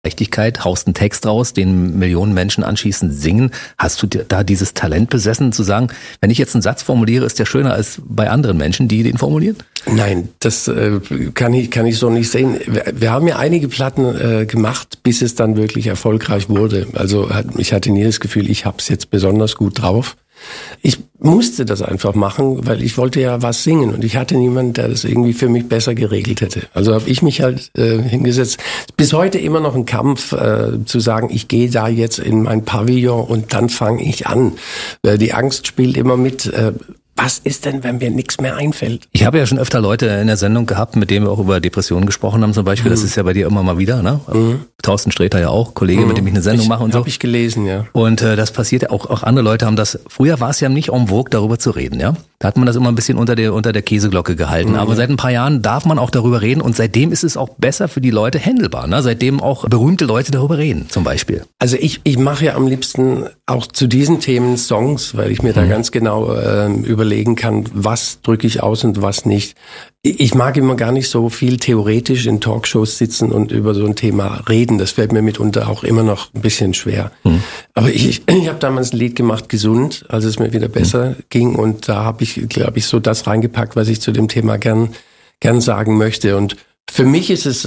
Leichtigkeit, haust einen Text raus, den Millionen Menschen anschließend singen. Hast du da dieses Talent besessen, zu sagen, wenn ich jetzt einen Satz formuliere, ist der schöner als bei anderen Menschen, die den formulieren? Nein, das kann ich so nicht sehen. Wir haben ja einige Platten gemacht, bis es dann wirklich erfolgreich wurde. Also ich hatte nie das Gefühl, ich habe es jetzt besonders gut drauf. Ich musste das einfach machen, weil ich wollte ja was singen und ich hatte niemanden, der das irgendwie für mich besser geregelt hätte. Also habe ich mich halt hingesetzt. Bis heute immer noch ein Kampf, zu sagen, ich gehe da jetzt in mein Pavillon und dann fange ich an. Die Angst spielt immer mit. Was ist denn, wenn mir nichts mehr einfällt? Ich habe ja schon öfter Leute in der Sendung gehabt, mit denen wir auch über Depressionen gesprochen haben zum Beispiel. Das ist ja bei dir immer mal wieder, ne? Thorsten Sträter ja auch, Kollege, mit dem ich eine Sendung mache und so. Habe ich gelesen, ja. Und das passiert ja auch andere Leute haben das, früher war es ja nicht en vogue, darüber zu reden, ja. Da hat man das immer ein bisschen unter der Käseglocke gehalten. Aber seit ein paar Jahren darf man auch darüber reden und seitdem ist es auch besser für die Leute handelbar, ne? Seitdem auch berühmte Leute darüber reden, zum Beispiel. Also ich mache ja am liebsten auch zu diesen Themen Songs, weil ich mir da ganz genau überlegen kann, was drücke ich aus und was nicht. Ich mag immer gar nicht so viel theoretisch in Talkshows sitzen und über so ein Thema reden. Das fällt mir mitunter auch immer noch ein bisschen schwer. Aber ich habe damals ein Lied gemacht, Gesund, als es mir wieder besser ging. Und da habe ich, glaube ich, so das reingepackt, was ich zu dem Thema gern sagen möchte. Und für mich ist es,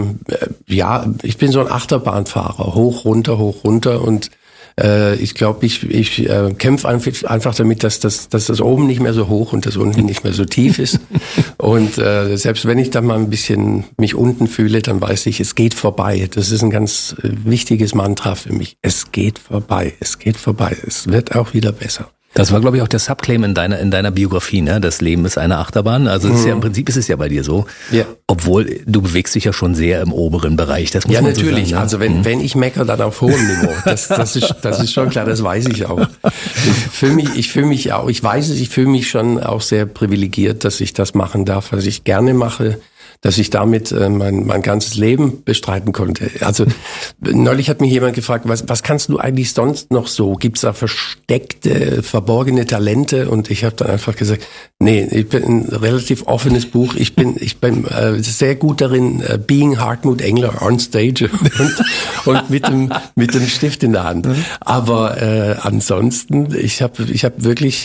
ich bin so ein Achterbahnfahrer. Hoch, runter und ich glaube, ich kämpfe einfach damit, dass das oben nicht mehr so hoch und das unten nicht mehr so tief ist. Und selbst wenn ich dann mal ein bisschen mich unten fühle, dann weiß ich, es geht vorbei. Das ist ein ganz wichtiges Mantra für mich. Es geht vorbei, es geht vorbei. Es wird auch wieder besser. Das war, glaube ich, auch der Subclaim in deiner Biografie, ne? Das Leben ist eine Achterbahn. Also es ist ja, im Prinzip ist es ja bei dir so. Ja. Obwohl du bewegst dich ja schon sehr im oberen Bereich. Das muss man natürlich. So sagen, ne? Also wenn ich meckere, dann auf hohem Niveau. Das ist schon klar. Das weiß ich auch. Ich fühle mich schon auch sehr privilegiert, dass ich das machen darf, was ich gerne mache. Dass ich damit mein ganzes Leben bestreiten konnte. Also neulich hat mich jemand gefragt, was kannst du eigentlich sonst noch so? Gibt's da versteckte, verborgene Talente? Und ich habe dann einfach gesagt, nee, ich bin ein relativ offenes Buch. Ich bin sehr gut darin, being Hartmut Engler on stage und mit dem Stift in der Hand. Aber ansonsten, ich habe wirklich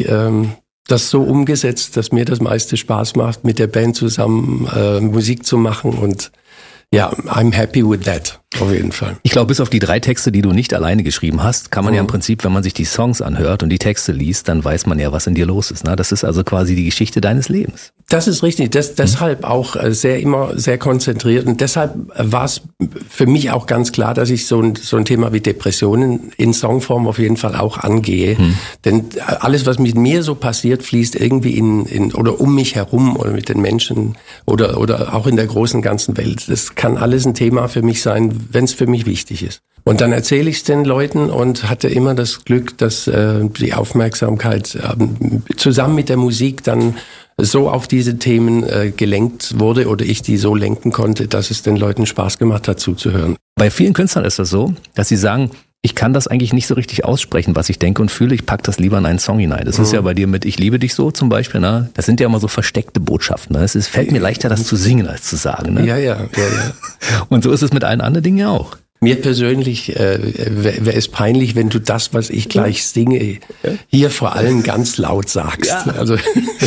das so umgesetzt, dass mir das meiste Spaß macht, mit der Band zusammen Musik zu machen und ja, I'm happy with that, auf jeden Fall. Ich glaube, bis auf die 3 Texte, die du nicht alleine geschrieben hast, kann man ja im Prinzip, wenn man sich die Songs anhört und die Texte liest, dann weiß man ja, was in dir los ist. Ne? Das ist also quasi die Geschichte deines Lebens. Das ist richtig. Deshalb auch immer sehr konzentriert. Und deshalb war es für mich auch ganz klar, dass ich so ein Thema wie Depressionen in Songform auf jeden Fall auch angehe. Denn alles, was mit mir so passiert, fließt irgendwie in oder um mich herum oder mit den Menschen oder auch in der großen ganzen Welt. Das kann alles ein Thema für mich sein, wenn es für mich wichtig ist. Und dann erzähle ich es den Leuten und hatte immer das Glück, dass die Aufmerksamkeit zusammen mit der Musik dann so auf diese Themen gelenkt wurde oder ich die so lenken konnte, dass es den Leuten Spaß gemacht hat, zuzuhören. Bei vielen Künstlern ist das so, dass sie sagen, ich kann das eigentlich nicht so richtig aussprechen, was ich denke und fühle. Ich pack das lieber in einen Song hinein. Das ist ja bei dir mit Ich liebe dich so zum Beispiel. Ne? Das sind ja immer so versteckte Botschaften. Ne? Es fällt mir leichter, das zu singen, als zu sagen. Ne? Ja. Und so ist es mit allen anderen Dingen ja auch. Mir persönlich wäre es peinlich, wenn du das, was ich gleich singe, hier vor allem ganz laut sagst. Ja. Also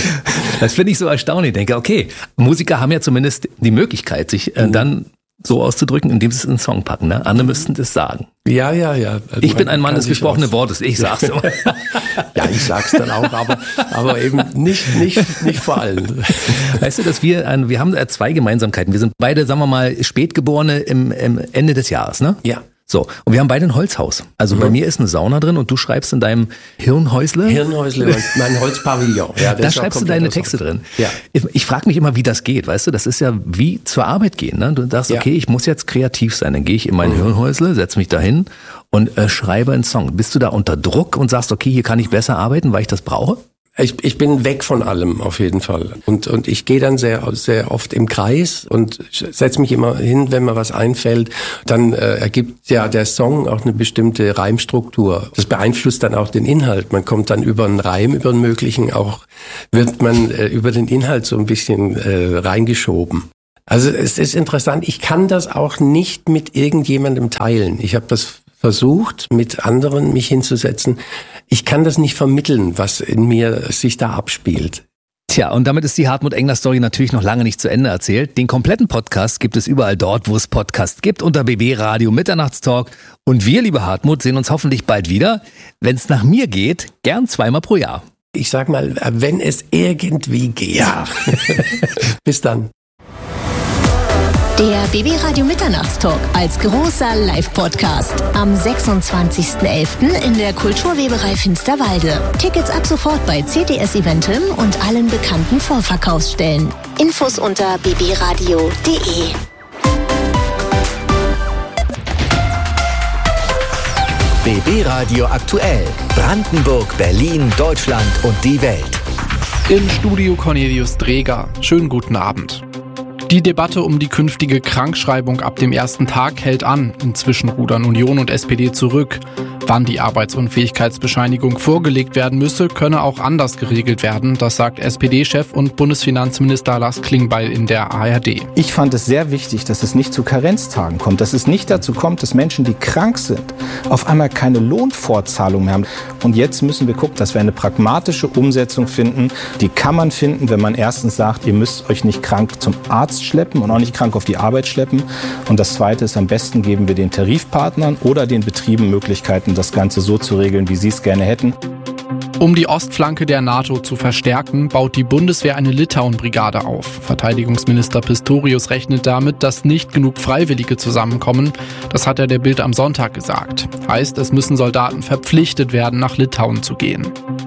das finde ich so erstaunlich. Ich denke, okay, Musiker haben ja zumindest die Möglichkeit, sich dann so auszudrücken, indem sie es in einen Song packen. Ne? Andere müssten das sagen. Ja. Also ich bin ein Mann des gesprochenen Wortes. Ich sag's immer. Ja, ich sag's dann auch, aber eben nicht vor allem. Weißt du, dass wir haben 2 Gemeinsamkeiten. Wir sind beide, sagen wir mal, Spätgeborene im Ende des Jahres, ne? Ja. So, und wir haben beide ein Holzhaus. Also bei mir ist eine Sauna drin und du schreibst in deinem Hirnhäusle mein Holzpavillon. Ja, da schreibst du deine Texte drin. Ja. Ich frage mich immer, wie das geht, weißt du? Das ist ja wie zur Arbeit gehen. Ne? Du sagst, okay, ich muss jetzt kreativ sein. Dann gehe ich in mein Hirnhäusle, setz mich dahin und schreibe einen Song. Bist du da unter Druck und sagst, okay, hier kann ich besser arbeiten, weil ich das brauche? Ich bin weg von allem auf jeden Fall und ich gehe dann sehr oft im Kreis und setze mich immer hin, wenn mir was einfällt. Dann ergibt ja der Song auch eine bestimmte Reimstruktur. Das beeinflusst dann auch den Inhalt. Man kommt dann über einen Reim, über einen möglichen, auch wird man über den Inhalt so ein bisschen reingeschoben. Also es ist interessant, ich kann das auch nicht mit irgendjemandem teilen. Ich habe das versucht, mit anderen mich hinzusetzen. Ich kann das nicht vermitteln, was in mir sich da abspielt. Tja, und damit ist die Hartmut-Engler-Story natürlich noch lange nicht zu Ende erzählt. Den kompletten Podcast gibt es überall dort, wo es Podcasts gibt, unter BB Radio Mitternachtstalk. Und wir, liebe Hartmut, sehen uns hoffentlich bald wieder. Wenn es nach mir geht, gern 2-mal pro Jahr. Ich sag mal, wenn es irgendwie geht. Ja. Bis dann. Der BB Radio Mitternachtstalk als großer Live-Podcast am 26.11. in der Kulturweberei Finsterwalde. Tickets ab sofort bei CTS Eventim und allen bekannten Vorverkaufsstellen. Infos unter bbradio.de. BB Radio aktuell. Brandenburg, Berlin, Deutschland und die Welt. Im Studio Cornelius Dreger. Schönen guten Abend. Die Debatte um die künftige Krankschreibung ab dem ersten Tag hält an. Inzwischen rudern Union und SPD zurück. Wann die Arbeitsunfähigkeitsbescheinigung vorgelegt werden müsse, könne auch anders geregelt werden. Das sagt SPD-Chef und Bundesfinanzminister Lars Klingbeil in der ARD. Ich fand es sehr wichtig, dass es nicht zu Karenztagen kommt, dass es nicht dazu kommt, dass Menschen, die krank sind, auf einmal keine Lohnfortzahlung mehr haben. Und jetzt müssen wir gucken, dass wir eine pragmatische Umsetzung finden. Die kann man finden, wenn man erstens sagt, ihr müsst euch nicht krank zum Arzt schleppen und auch nicht krank auf die Arbeit schleppen. Und das Zweite ist, am besten geben wir den Tarifpartnern oder den Betrieben Möglichkeiten, das Ganze so zu regeln, wie sie es gerne hätten. Um die Ostflanke der NATO zu verstärken, baut die Bundeswehr eine Litauen-Brigade auf. Verteidigungsminister Pistorius rechnet damit, dass nicht genug Freiwillige zusammenkommen. Das hat er der Bild am Sonntag gesagt. Heißt, es müssen Soldaten verpflichtet werden, nach Litauen zu gehen.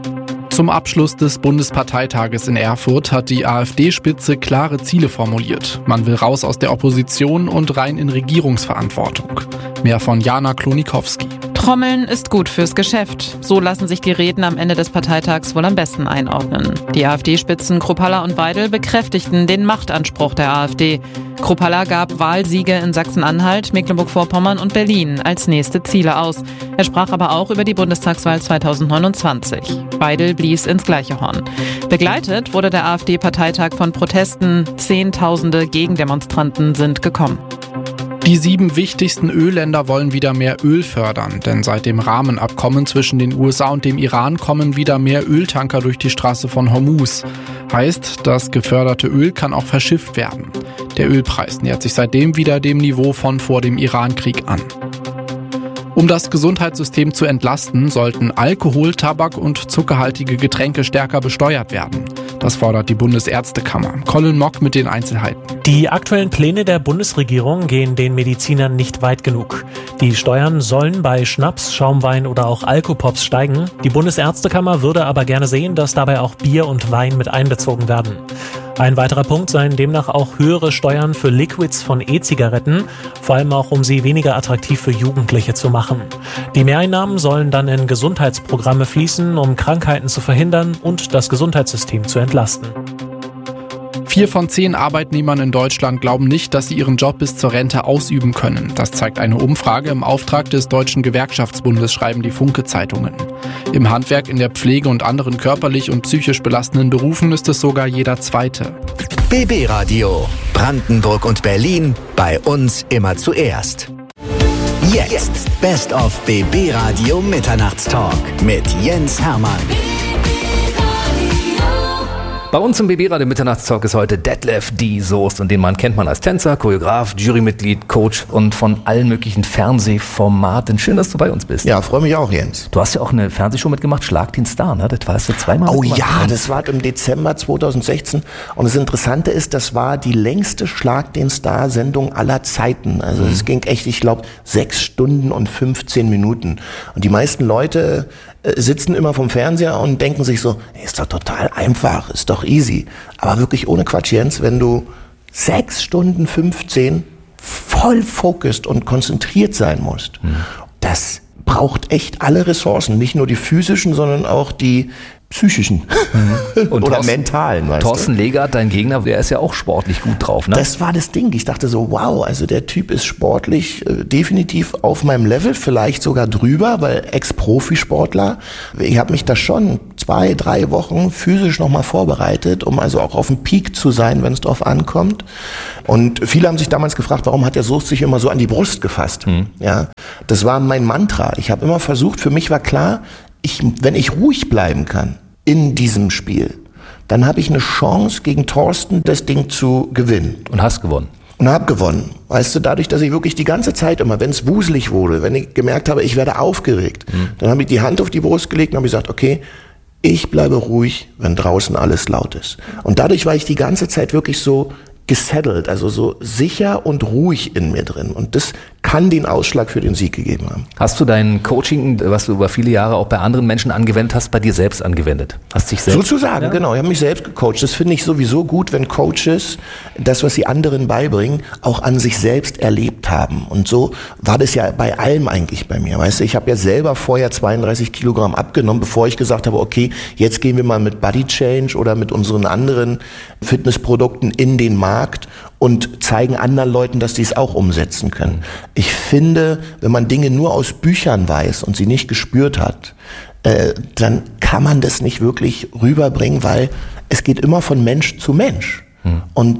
Zum Abschluss des Bundesparteitages in Erfurt hat die AfD-Spitze klare Ziele formuliert. Man will raus aus der Opposition und rein in Regierungsverantwortung. Mehr von Jana Klonikowski. Trommeln ist gut fürs Geschäft. So lassen sich die Reden am Ende des Parteitags wohl am besten einordnen. Die AfD-Spitzen Kruppalla und Weidel bekräftigten den Machtanspruch der AfD. Kruppalla gab Wahlsiege in Sachsen-Anhalt, Mecklenburg-Vorpommern und Berlin als nächste Ziele aus. Er sprach aber auch über die Bundestagswahl 2029. Weidel blies ins gleiche Horn. Begleitet wurde der AfD-Parteitag von Protesten. Zehntausende Gegendemonstranten sind gekommen. Die 7 wichtigsten Ölländer wollen wieder mehr Öl fördern, denn seit dem Rahmenabkommen zwischen den USA und dem Iran kommen wieder mehr Öltanker durch die Straße von Hormuz. Heißt, das geförderte Öl kann auch verschifft werden. Der Ölpreis nähert sich seitdem wieder dem Niveau von vor dem Irankrieg an. Um das Gesundheitssystem zu entlasten, sollten Alkohol, Tabak und zuckerhaltige Getränke stärker besteuert werden. Das fordert die Bundesärztekammer. Colin Mock mit den Einzelheiten. Die aktuellen Pläne der Bundesregierung gehen den Medizinern nicht weit genug. Die Steuern sollen bei Schnaps, Schaumwein oder auch Alkopops steigen. Die Bundesärztekammer würde aber gerne sehen, dass dabei auch Bier und Wein mit einbezogen werden. Ein weiterer Punkt seien demnach auch höhere Steuern für Liquids von E-Zigaretten, vor allem auch um sie weniger attraktiv für Jugendliche zu machen. Die Mehreinnahmen sollen dann in Gesundheitsprogramme fließen, um Krankheiten zu verhindern und das Gesundheitssystem zu entlasten. 4 von 10 Arbeitnehmern in Deutschland glauben nicht, dass sie ihren Job bis zur Rente ausüben können. Das zeigt eine Umfrage im Auftrag des Deutschen Gewerkschaftsbundes, schreiben die Funke-Zeitungen. Im Handwerk, in der Pflege und anderen körperlich und psychisch belastenden Berufen ist es sogar jeder Zweite. BB Radio. Brandenburg und Berlin. Bei uns immer zuerst. Jetzt Best of BB Radio Mitternachtstalk mit Jens Hermann. Bei uns im BB Radio Mitternachtstalk ist heute Detlef D. Soest und den Mann kennt man als Tänzer, Choreograf, Jurymitglied, Coach und von allen möglichen Fernsehformaten. Schön, dass du bei uns bist. Ja, freue mich auch, Jens. Du hast ja auch eine Fernsehshow mitgemacht, Schlag den Star, ne? Das warst du zweimal mitgemacht. Ja, das war im Dezember 2016 und das Interessante ist, das war die längste Schlag den Star Sendung aller Zeiten. Also es ging echt, ich glaube, 6 Stunden und 15 Minuten. Und die meisten Leute sitzen immer vom Fernseher und denken sich so, ist doch total einfach, ist doch easy. Aber wirklich ohne Quatsch, Jens, wenn du 6 Stunden 15 voll focused und konzentriert sein musst, das braucht echt alle Ressourcen, nicht nur die physischen, sondern auch die psychischen und oder mentalen. Thorsten Legert, dein Gegner, der ist ja auch sportlich gut drauf, ne? Das war das Ding. Ich dachte so, wow, also der Typ ist sportlich definitiv auf meinem Level, vielleicht sogar drüber, weil Ex-Profisportler. Ich habe mich da schon 2-3 Wochen physisch nochmal vorbereitet, um also auch auf dem Peak zu sein, wenn es drauf ankommt. Und viele haben sich damals gefragt, warum hat der Soest sich immer so an die Brust gefasst? Ja, das war mein Mantra. Ich habe immer versucht, für mich war klar, wenn ich ruhig bleiben kann in diesem Spiel, dann habe ich eine Chance, gegen Thorsten das Ding zu gewinnen. Und hast gewonnen. Und habe gewonnen. Weißt du, dadurch, dass ich wirklich die ganze Zeit immer, wenn es wuselig wurde, wenn ich gemerkt habe, ich werde aufgeregt, dann habe ich die Hand auf die Brust gelegt und habe gesagt, okay, ich bleibe ruhig, wenn draußen alles laut ist. Und dadurch war ich die ganze Zeit wirklich so gesettelt, also so sicher und ruhig in mir drin. Und das kann den Ausschlag für den Sieg gegeben haben. Hast du dein Coaching, was du über viele Jahre auch bei anderen Menschen angewendet hast, bei dir selbst angewendet? Hast dich selbst? Sozusagen, genau. Ich habe mich selbst gecoacht. Das finde ich sowieso gut, wenn Coaches das, was sie anderen beibringen, auch an sich selbst erlebt haben. Und so war das ja bei allem eigentlich bei mir. Weißt du, ich habe ja selber vorher 32 Kilogramm abgenommen, bevor ich gesagt habe, okay, jetzt gehen wir mal mit Body Change oder mit unseren anderen Fitnessprodukten in den Markt und zeigen anderen Leuten, dass die es auch umsetzen können. Ich finde, wenn man Dinge nur aus Büchern weiß und sie nicht gespürt hat, dann kann man das nicht wirklich rüberbringen, weil es geht immer von Mensch zu Mensch. Und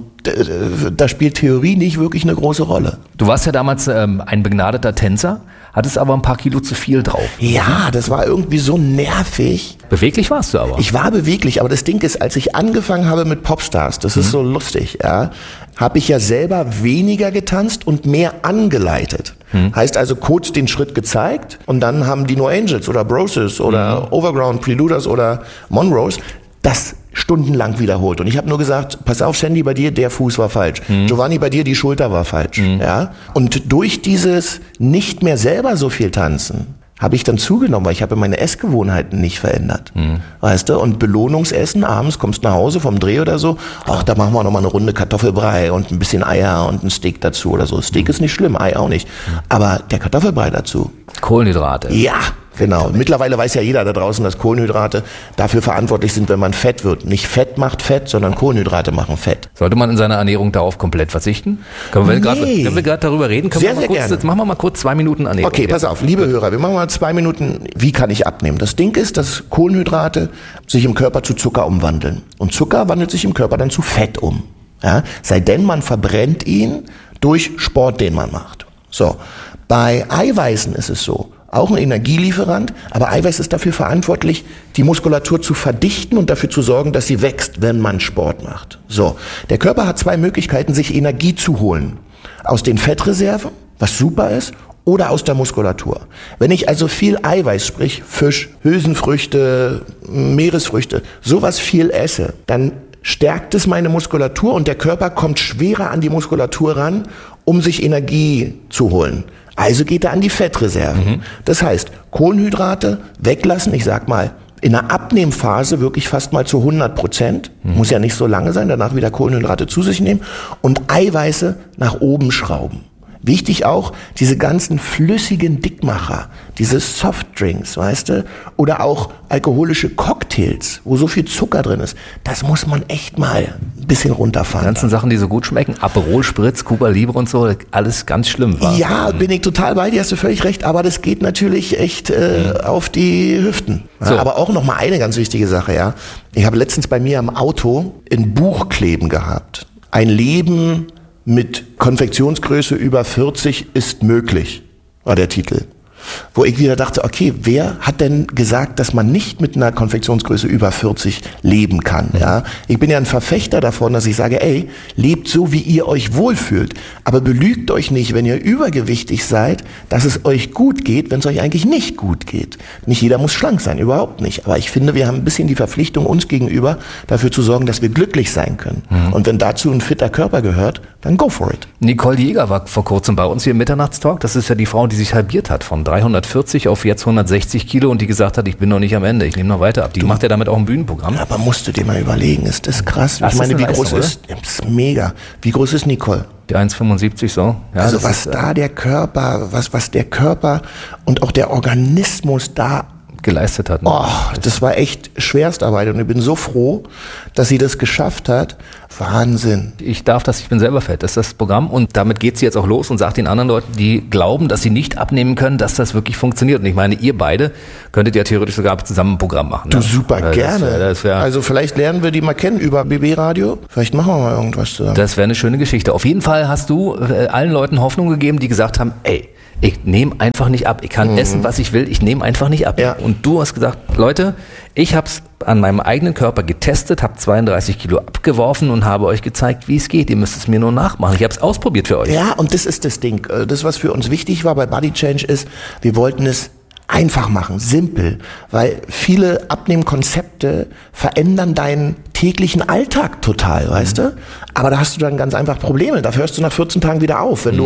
da spielt Theorie nicht wirklich eine große Rolle. Du warst ja damals ein begnadeter Tänzer, hattest aber ein paar Kilo zu viel drauf. Ja, das war irgendwie so nervig. Beweglich warst du aber. Ich war beweglich, aber das Ding ist, als ich angefangen habe mit Popstars, das ist so lustig, ja, habe ich ja selber weniger getanzt und mehr angeleitet. Heißt also kurz den Schritt gezeigt und dann haben die No Angels oder Broses oder Overground Preluders oder Monroes das stundenlang wiederholt. Und ich habe nur gesagt, pass auf, Sandy, bei dir der Fuß war falsch. Giovanni, bei dir die Schulter war falsch. Ja? Und durch dieses nicht mehr selber so viel tanzen, habe ich dann zugenommen, weil ich habe meine Essgewohnheiten nicht verändert. Weißt du? Und Belohnungsessen, abends kommst du nach Hause vom Dreh oder so, ach, da machen wir nochmal eine Runde Kartoffelbrei und ein bisschen Eier und ein Steak dazu oder so. Steak ist nicht schlimm, Ei auch nicht. Aber der Kartoffelbrei dazu. Kohlenhydrate. Ja, genau. Mittlerweile weiß ja jeder da draußen, dass Kohlenhydrate dafür verantwortlich sind, wenn man fett wird. Nicht Fett macht Fett, sondern Kohlenhydrate machen Fett. Sollte man in seiner Ernährung darauf komplett verzichten? Wenn wir gerade darüber reden, jetzt machen wir mal kurz 2 Minuten Ernährung. Okay, pass auf, liebe Hörer, wir machen mal 2 Minuten, wie kann ich abnehmen? Das Ding ist, dass Kohlenhydrate sich im Körper zu Zucker umwandeln. Und Zucker wandelt sich im Körper dann zu Fett um. Ja? Sei denn, man verbrennt ihn durch Sport, den man macht. So, bei Eiweißen ist es so. Auch ein Energielieferant, aber Eiweiß ist dafür verantwortlich, die Muskulatur zu verdichten und dafür zu sorgen, dass sie wächst, wenn man Sport macht. So, der Körper hat 2 Möglichkeiten, sich Energie zu holen. Aus den Fettreserven, was super ist, oder aus der Muskulatur. Wenn ich also viel Eiweiß, sprich Fisch, Hülsenfrüchte, Meeresfrüchte, sowas viel esse, dann stärkt es meine Muskulatur und der Körper kommt schwerer an die Muskulatur ran, um sich Energie zu holen. Also geht er an die Fettreserven. Das heißt, Kohlenhydrate weglassen, ich sag mal, in der Abnehmphase wirklich fast mal zu 100%, muss ja nicht so lange sein, danach wieder Kohlenhydrate zu sich nehmen und Eiweiße nach oben schrauben. Wichtig auch, diese ganzen flüssigen Dickmacher, diese Softdrinks, weißt du, oder auch alkoholische Cocktails, wo so viel Zucker drin ist, das muss man echt mal ein bisschen runterfahren. Die ganzen Sachen, die so gut schmecken, Aperol Spritz, Cuba Libre und so, alles ganz schlimm war. Ja, bin ich total bei dir, hast du völlig recht, aber das geht natürlich echt auf die Hüften. So. Aber auch noch mal eine ganz wichtige Sache, ja. Ich habe letztens bei mir am Auto ein Buch kleben gehabt. Ein Leben mit Konfektionsgröße über 40 ist möglich, war der Titel. Wo ich wieder dachte, okay, wer hat denn gesagt, dass man nicht mit einer Konfektionsgröße über 40 leben kann? Ja? Ich bin ja ein Verfechter davon, dass ich sage, ey, lebt so, wie ihr euch wohlfühlt. Aber belügt euch nicht, wenn ihr übergewichtig seid, dass es euch gut geht, wenn es euch eigentlich nicht gut geht. Nicht jeder muss schlank sein, überhaupt nicht. Aber ich finde, wir haben ein bisschen die Verpflichtung uns gegenüber, dafür zu sorgen, dass wir glücklich sein können. Und wenn dazu ein fitter Körper gehört, dann go for it. Nicole Jäger war vor kurzem bei uns hier im Mitternachtstalk. Das ist ja die Frau, die sich halbiert hat von 340 auf jetzt 160 Kilo und die gesagt hat, ich bin noch nicht am Ende, ich nehme noch weiter ab. Die macht ja damit auch ein Bühnenprogramm. Aber musst du dir mal überlegen, ist das krass? Das ich meine, wie Leistung, groß ist, das ist mega. Wie groß ist Nicole? Die 1,75 so. Ja, also was da der Körper, was der Körper und auch der Organismus da geleistet hat. Ne? Oh, das war echt Schwerstarbeit und ich bin so froh, dass sie das geschafft hat. Wahnsinn. Ich bin selber fett, das ist das Programm und damit geht sie jetzt auch los und sagt den anderen Leuten, die glauben, dass sie nicht abnehmen können, dass das wirklich funktioniert. Und ich meine, ihr beide könntet ja theoretisch sogar zusammen ein Programm machen. Du, ne? super, gerne. Das wär, also vielleicht lernen wir die mal kennen über BB Radio. Vielleicht machen wir mal irgendwas zusammen. Das wäre eine schöne Geschichte. Auf jeden Fall hast du allen Leuten Hoffnung gegeben, die gesagt haben, ey, ich nehme einfach nicht ab. Ich kann essen, was ich will. Ich nehme einfach nicht ab. Ja. Und du hast gesagt, Leute, ich habe es an meinem eigenen Körper getestet, habe 32 Kilo abgeworfen und habe euch gezeigt, wie es geht. Ihr müsst es mir nur nachmachen. Ich habe es ausprobiert für euch. Ja, und das ist das Ding. Das, was für uns wichtig war bei Body Change ist, wir wollten es einfach machen, simpel, weil viele Abnehmkonzepte verändern deinen täglichen Alltag total, weißt du? Aber da hast du dann ganz einfach Probleme. Da hörst du nach 14 Tagen wieder auf. Wenn du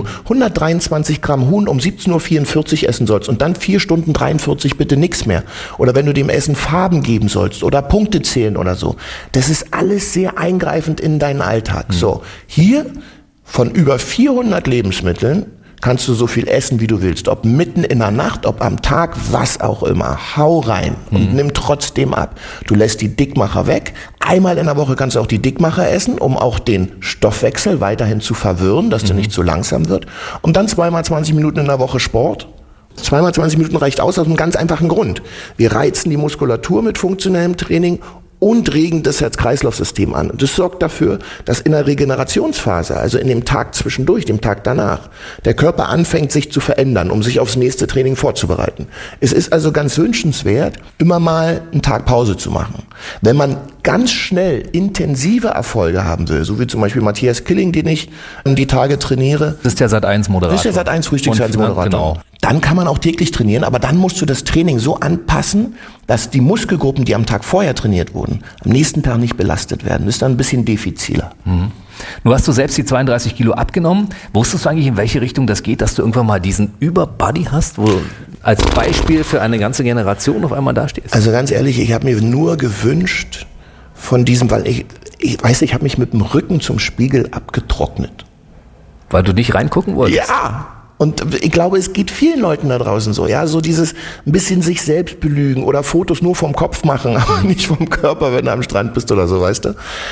123 Gramm Huhn um 17:44 Uhr essen sollst und dann 4 Stunden 43 bitte nichts mehr. Oder wenn du dem Essen Farben geben sollst oder Punkte zählen oder so. Das ist alles sehr eingreifend in deinen Alltag. So, hier von über 400 Lebensmitteln kannst du so viel essen, wie du willst. Ob mitten in der Nacht, ob am Tag, was auch immer. Hau rein und nimm trotzdem ab. Du lässt die Dickmacher weg. Einmal in der Woche kannst du auch die Dickmacher essen, um auch den Stoffwechsel weiterhin zu verwirren, dass der nicht zu langsam wird. Und dann 2x 20 Minuten in der Woche Sport. 2x 20 Minuten reicht aus einem ganz einfachen Grund. Wir reizen die Muskulatur mit funktionellem Training und regen das Herz-Kreislauf-System an. Und das sorgt dafür, dass in der Regenerationsphase, also in dem Tag zwischendurch, dem Tag danach, der Körper anfängt, sich zu verändern, um sich aufs nächste Training vorzubereiten. Es ist also ganz wünschenswert, immer mal einen Tag Pause zu machen. Wenn man ganz schnell intensive Erfolge haben will, so wie zum Beispiel Matthias Killing, den ich die Tage trainiere. Das ist der Sat.1-Moderator. Das ist der Sat.1-Frühstücksmoderator. Genau. Dann kann man auch täglich trainieren, aber dann musst du das Training so anpassen, dass die Muskelgruppen, die am Tag vorher trainiert wurden, am nächsten Tag nicht belastet werden. Das ist dann ein bisschen diffiziler. Nun hast du selbst die 32 Kilo abgenommen. Wusstest du eigentlich, in welche Richtung das geht, dass du irgendwann mal diesen Überbody hast, wo du als Beispiel für eine ganze Generation auf einmal dastehst? Also ganz ehrlich, ich habe mir nur gewünscht von diesem, weil ich weiß, ich habe mich mit dem Rücken zum Spiegel abgetrocknet. Weil du nicht reingucken wolltest? Ja! Und ich glaube, es geht vielen Leuten da draußen so, ja, so dieses ein bisschen sich selbst belügen oder Fotos nur vom Kopf machen, aber nicht vom Körper, wenn du am Strand bist oder so, weißt du.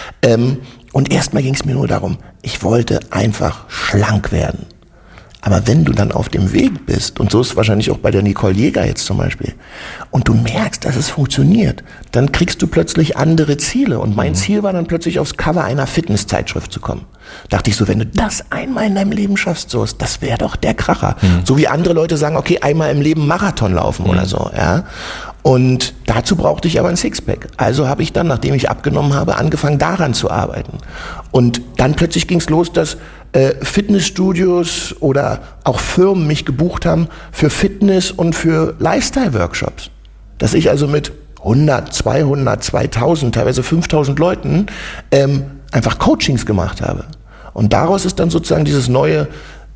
Und erstmal ging es mir nur darum, ich wollte einfach schlank werden. Aber wenn du dann auf dem Weg bist, und so ist es wahrscheinlich auch bei der Nicole Jäger jetzt zum Beispiel, und du merkst, dass es funktioniert, dann kriegst du plötzlich andere Ziele. Und mein Ziel war dann plötzlich aufs Cover einer Fitnesszeitschrift zu kommen. Dachte ich so, wenn du das einmal in deinem Leben schaffst, so, das wäre doch der Kracher. So wie andere Leute sagen, okay, einmal im Leben Marathon laufen oder so, ja. Und dazu brauchte ich aber ein Sixpack. Also habe ich dann, nachdem ich abgenommen habe, angefangen daran zu arbeiten. Und dann plötzlich ging es los, dass Fitnessstudios oder auch Firmen mich gebucht haben für Fitness und für Lifestyle-Workshops. Dass ich also mit 100, 200, 2000, teilweise 5000 Leuten einfach Coachings gemacht habe. Und daraus ist dann sozusagen dieses neue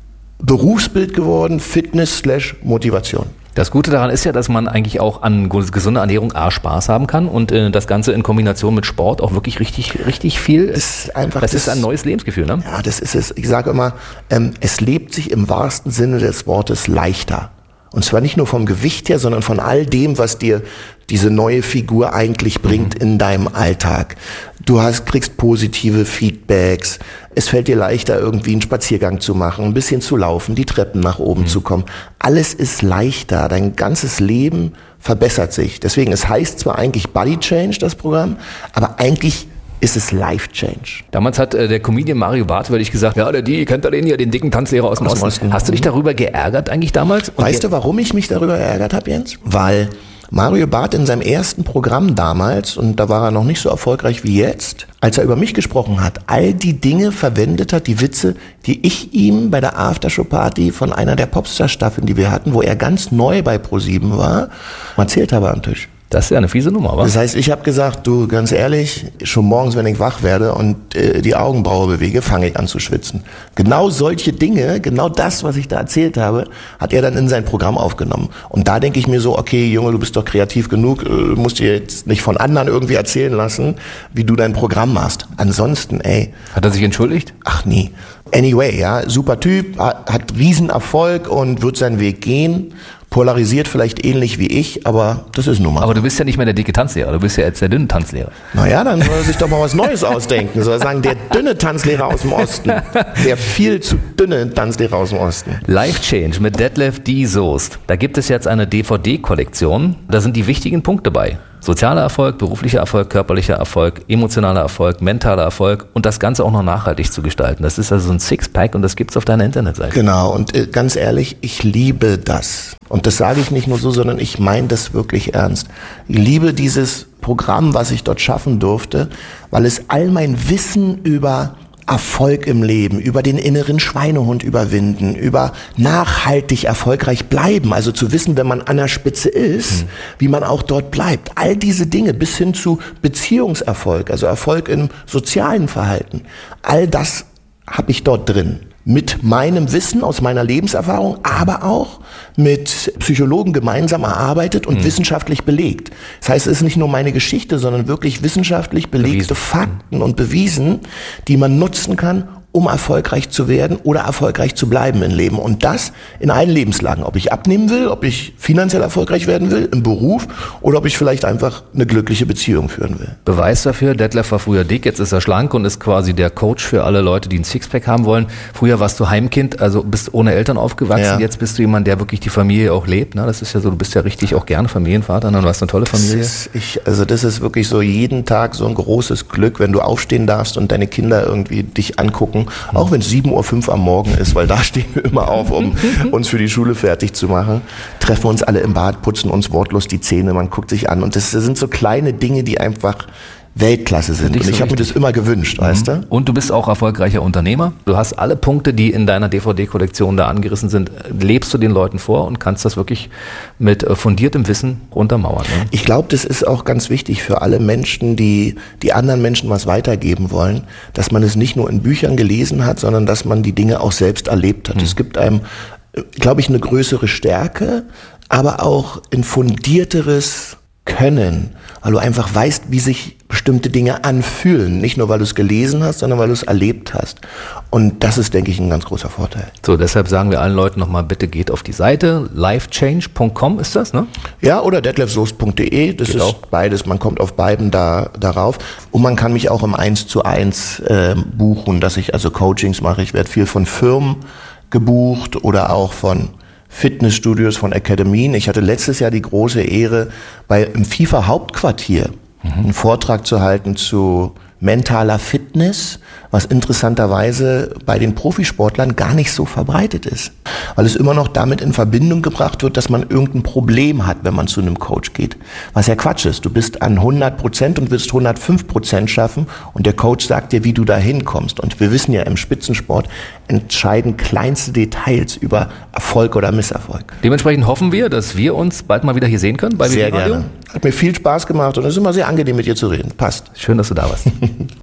Berufsbild geworden, Fitness/Motivation. Das Gute daran ist ja, dass man eigentlich auch an gesunder Ernährung Spaß haben kann und das Ganze in Kombination mit Sport auch wirklich richtig viel. Das ist ein neues Lebensgefühl, ne? Ja, das ist es. Ich sage immer, es lebt sich im wahrsten Sinne des Wortes leichter. Und zwar nicht nur vom Gewicht her, sondern von all dem, was dir diese neue Figur eigentlich bringt in deinem Alltag. Du kriegst positive Feedbacks. Es fällt dir leichter, irgendwie einen Spaziergang zu machen, ein bisschen zu laufen, die Treppen nach oben zu kommen. Alles ist leichter. Dein ganzes Leben verbessert sich. Deswegen, es heißt zwar eigentlich Body Change, das Programm, aber eigentlich ist es Life Change. Damals hat der Comedian Mario Barth über dich gesagt, ja, kennt er den hier, den dicken Tanzlehrer aus dem Osten. Hast du dich darüber geärgert eigentlich damals? Weißt du, warum ich mich darüber geärgert habe, Jens? Weil Mario Barth in seinem ersten Programm damals, und da war er noch nicht so erfolgreich wie jetzt, als er über mich gesprochen hat, all die Dinge verwendet hat, die Witze, die ich ihm bei der Aftershow-Party von einer der Popstar-Staffeln, die wir hatten, wo er ganz neu bei ProSieben war, erzählt habe am Tisch. Das ist ja eine fiese Nummer, wa? Das heißt, ich habe gesagt, du, ganz ehrlich, schon morgens, wenn ich wach werde und die Augenbraue bewege, fange ich an zu schwitzen. Genau solche Dinge, genau das, was ich da erzählt habe, hat er dann in sein Programm aufgenommen. Und da denke ich mir so, okay, Junge, du bist doch kreativ genug, musst dir jetzt nicht von anderen irgendwie erzählen lassen, wie du dein Programm machst. Ansonsten, ey. Hat er sich entschuldigt? Ach nie. Anyway, ja, super Typ, hat Riesenerfolg und wird seinen Weg gehen. polarisiert vielleicht ähnlich wie ich, aber das ist nun mal. Aber du bist ja nicht mehr der dicke Tanzlehrer, du bist ja jetzt der dünne Tanzlehrer. Naja, dann soll er sich doch mal was Neues ausdenken. Soll er sagen, der dünne Tanzlehrer aus dem Osten. Der viel zu dünne Tanzlehrer aus dem Osten. Life Change mit Detlef D. Soest. Da gibt es jetzt eine DVD-Kollektion. Da sind die wichtigen Punkte bei. Sozialer Erfolg, beruflicher Erfolg, körperlicher Erfolg, emotionaler Erfolg, mentaler Erfolg und das Ganze auch noch nachhaltig zu gestalten. Das ist also so ein Sixpack und das gibt's auf deiner Internetseite. Genau, und ganz ehrlich, ich liebe das. Und das sage ich nicht nur so, sondern ich meine das wirklich ernst. Ich liebe dieses Programm, was ich dort schaffen durfte, weil es all mein Wissen über Erfolg im Leben, über den inneren Schweinehund überwinden, über nachhaltig erfolgreich bleiben, also zu wissen, wenn man an der Spitze ist, wie man auch dort bleibt. All diese Dinge bis hin zu Beziehungserfolg, also Erfolg im sozialen Verhalten, all das habe ich dort drin. Mit meinem Wissen aus meiner Lebenserfahrung, aber auch mit Psychologen gemeinsam erarbeitet und wissenschaftlich belegt. Das heißt, es ist nicht nur meine Geschichte, sondern wirklich wissenschaftlich belegte Fakten und bewiesen, die man nutzen kann, um erfolgreich zu werden oder erfolgreich zu bleiben im Leben. Und das in allen Lebenslagen. Ob ich abnehmen will, ob ich finanziell erfolgreich werden will, im Beruf oder ob ich vielleicht einfach eine glückliche Beziehung führen will. Beweis dafür, Detlef war früher dick, jetzt ist er schlank und ist quasi der Coach für alle Leute, die ein Sixpack haben wollen. Früher warst du Heimkind, also bist ohne Eltern aufgewachsen. Ja. Jetzt bist du jemand, der wirklich die Familie auch lebt. Ne? Das ist ja so, du bist ja richtig auch gerne Familienvater, dann warst du eine tolle Familie. Das ist wirklich so jeden Tag so ein großes Glück, wenn du aufstehen darfst und deine Kinder irgendwie dich angucken. Auch wenn es 7:05 Uhr am Morgen ist, weil da stehen wir immer auf, um uns für die Schule fertig zu machen, treffen wir uns alle im Bad, putzen uns wortlos die Zähne, man guckt sich an und das sind so kleine Dinge, die einfach Weltklasse sind. Und ich habe mir das immer gewünscht, weißt du? Und du bist auch erfolgreicher Unternehmer. Du hast alle Punkte, die in deiner DVD-Kollektion da angerissen sind, lebst du den Leuten vor und kannst das wirklich mit fundiertem Wissen untermauern. Ne? Ich glaube, das ist auch ganz wichtig für alle Menschen, die anderen Menschen was weitergeben wollen, dass man es nicht nur in Büchern gelesen hat, sondern dass man die Dinge auch selbst erlebt hat. Es gibt einem, glaube ich, eine größere Stärke, aber auch ein fundierteres Können, weil du einfach weißt, wie sich bestimmte Dinge anfühlen. Nicht nur, weil du es gelesen hast, sondern weil du es erlebt hast. Und das ist, denke ich, ein ganz großer Vorteil. So, deshalb sagen wir allen Leuten nochmal, bitte geht auf die Seite. lifechange.com ist das, ne? Ja, oder detlefsoest.de. Das ist auch beides. Man kommt auf beiden darauf. Und man kann mich auch im 1:1 buchen, dass ich also Coachings mache. Ich werde viel von Firmen gebucht oder auch von Fitnessstudios, von Akademien. Ich hatte letztes Jahr die große Ehre, im FIFA-Hauptquartier einen Vortrag zu halten zu mentaler Fitness, was interessanterweise bei den Profisportlern gar nicht so verbreitet ist. Weil es immer noch damit in Verbindung gebracht wird, dass man irgendein Problem hat, wenn man zu einem Coach geht. Was ja Quatsch ist. Du bist an 100% und wirst 105% schaffen und der Coach sagt dir, wie du da hinkommst. Und wir wissen ja, im Spitzensport entscheiden kleinste Details über Erfolg oder Misserfolg. Dementsprechend hoffen wir, dass wir uns bald mal wieder hier sehen können bei BB Radio. Sehr gerne. Hat mir viel Spaß gemacht und es ist immer sehr angenehm, mit dir zu reden. Passt. Schön, dass du da warst.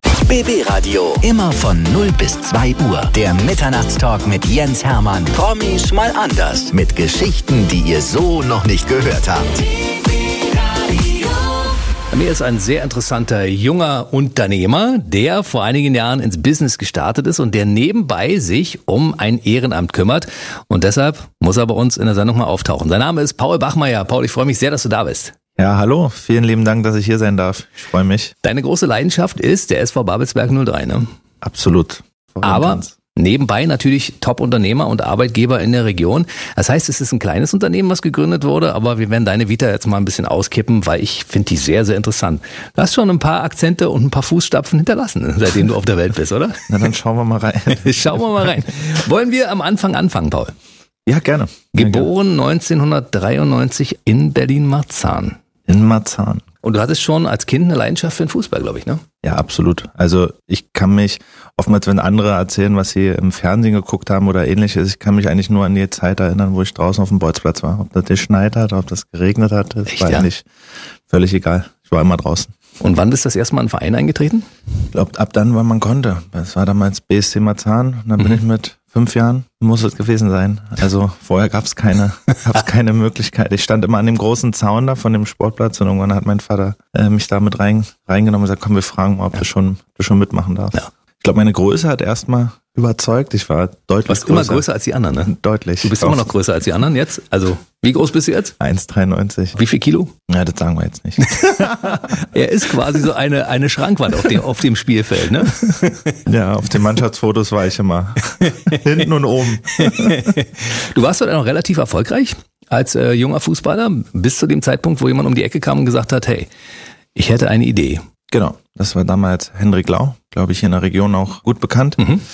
BB Radio. Immer von 0 bis 2 Uhr. Der Mitternachtstalk mit Jens Hermann. Promis mal anders. Mit Geschichten, die ihr so noch nicht gehört habt. Bei mir ist ein sehr interessanter junger Unternehmer, der vor einigen Jahren ins Business gestartet ist und der nebenbei sich um ein Ehrenamt kümmert. Und deshalb muss er bei uns in der Sendung mal auftauchen. Sein Name ist Paul Bachmeier. Paul, ich freue mich sehr, dass du da bist. Ja, hallo. Vielen lieben Dank, dass ich hier sein darf. Ich freue mich. Deine große Leidenschaft ist der SV Babelsberg 03, ne? Absolut. Aber nebenbei natürlich Top-Unternehmer und Arbeitgeber in der Region. Das heißt, es ist ein kleines Unternehmen, was gegründet wurde, aber wir werden deine Vita jetzt mal ein bisschen auskippen, weil ich finde die sehr, sehr interessant. Du hast schon ein paar Akzente und ein paar Fußstapfen hinterlassen, seitdem du auf der Welt bist, oder? Na, dann schauen wir mal rein. Schauen wir mal rein. Wollen wir am Anfang anfangen, Paul? Ja, gerne. Geboren 1993 in Berlin-Marzahn. In Marzahn. Und du hattest schon als Kind eine Leidenschaft für den Fußball, glaube ich, ne? Ja, absolut. Also ich kann mich, oftmals wenn andere erzählen, was sie im Fernsehen geguckt haben oder ähnliches, ich kann mich eigentlich nur an die Zeit erinnern, wo ich draußen auf dem Bolzplatz war. Ob das geschneit hat, ob das geregnet hat, das war eigentlich völlig egal. Ich war immer draußen. Und wann bist du das erste Mal in den Verein eingetreten? Ich glaube, ab dann, wann man konnte. Das war damals BSC Marzahn. Und dann bin ich mit 5 Jahren, muss es gewesen sein. Also vorher gab's keine Möglichkeit. Ich stand immer an dem großen Zaun da von dem Sportplatz und irgendwann hat mein Vater mich da mit reingenommen und gesagt, komm, wir fragen mal, ob du schon mitmachen darfst. Ja. Ich glaube, meine Größe hat erstmal überzeugt. Ich war deutlich größer. Du warst immer größer als die anderen, ne? Deutlich. Du bist immer noch größer als die anderen jetzt? Also Wie groß bist du jetzt? 1,93. Wie viel Kilo? Ja, das sagen wir jetzt nicht. Er ist quasi so eine Schrankwand auf dem Spielfeld, ne? Ja, auf den Mannschaftsfotos war ich immer hinten und oben. Du warst doch noch relativ erfolgreich als junger Fußballer, bis zu dem Zeitpunkt, wo jemand um die Ecke kam und gesagt hat, hey, ich hätte eine Idee. Genau, das war damals Hendrik Lau, glaube ich, hier in der Region auch gut bekannt,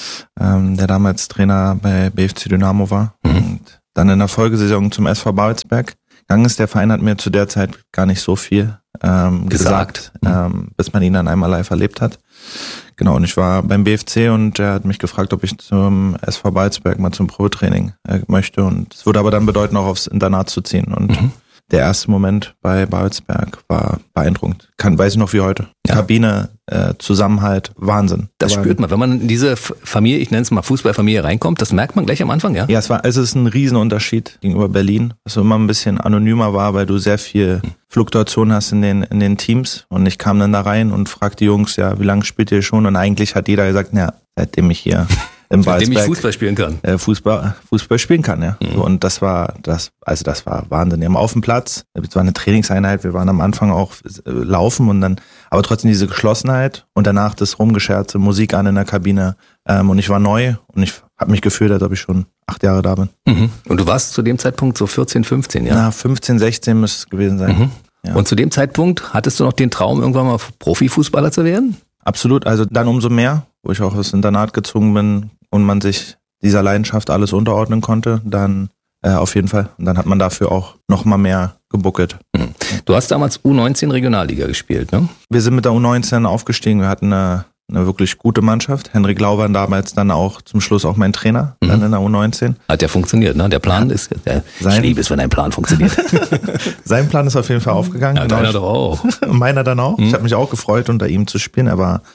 der damals Trainer bei BFC Dynamo war und dann in der Folgesaison zum SV Babelsberg gegangen ist. Der Verein hat mir zu der Zeit gar nicht so viel gesagt, bis man ihn dann einmal live erlebt hat. Genau, und ich war beim BFC und er hat mich gefragt, ob ich zum SV Babelsberg mal zum Probetraining möchte. Und es würde aber dann bedeuten, auch aufs Internat zu ziehen. Und der erste Moment bei Babelsberg war beeindruckend. Weiß ich noch wie heute. Ja. Kabine, Zusammenhalt, Wahnsinn. Das spürt man, wenn man in diese Familie, ich nenne es mal Fußballfamilie, reinkommt, das merkt man gleich am Anfang, ja? Ja, es ist ein Riesenunterschied gegenüber Berlin, was immer ein bisschen anonymer war, weil du sehr viel Fluktuation hast in den Teams. Und ich kam dann da rein und fragte die Jungs, ja, wie lange spielt ihr schon? Und eigentlich hat jeder gesagt, ja, seitdem ich hier im Babelsberg, seitdem ich Fußball spielen kann. Fußball spielen kann, ja. Und das war Wahnsinn. Wir haben auf dem Platz, es war eine Trainingseinheit, wir waren am Anfang auch laufen und dann, aber trotzdem diese Geschlossenheit und danach das Rumgescherze, Musik an in der Kabine. Und ich war neu und ich habe mich gefühlt, als ob ich schon 8 Jahre da bin. Und du warst zu dem Zeitpunkt so 14, 15, ja? Na, 15, 16 müsste es gewesen sein. Ja. Und zu dem Zeitpunkt hattest du noch den Traum, irgendwann mal Profifußballer zu werden? Absolut, also dann umso mehr, wo ich auch aufs Internat gezogen bin und man sich dieser Leidenschaft alles unterordnen konnte, dann auf jeden Fall. Und dann hat man dafür auch noch mal mehr gebuckelt. Du hast damals U19 Regionalliga gespielt, ne? Wir sind mit der U19 aufgestiegen, wir hatten eine wirklich gute Mannschaft. Hendrik Lau war damals dann auch zum Schluss auch mein Trainer, dann in der U19. Hat ja funktioniert, ne? Der Plan ist, ich liebe es, wenn ein Plan funktioniert. Sein Plan ist auf jeden Fall aufgegangen. Ja, deiner doch auch. Meiner dann auch. Ich habe mich auch gefreut, unter ihm zu spielen. Er war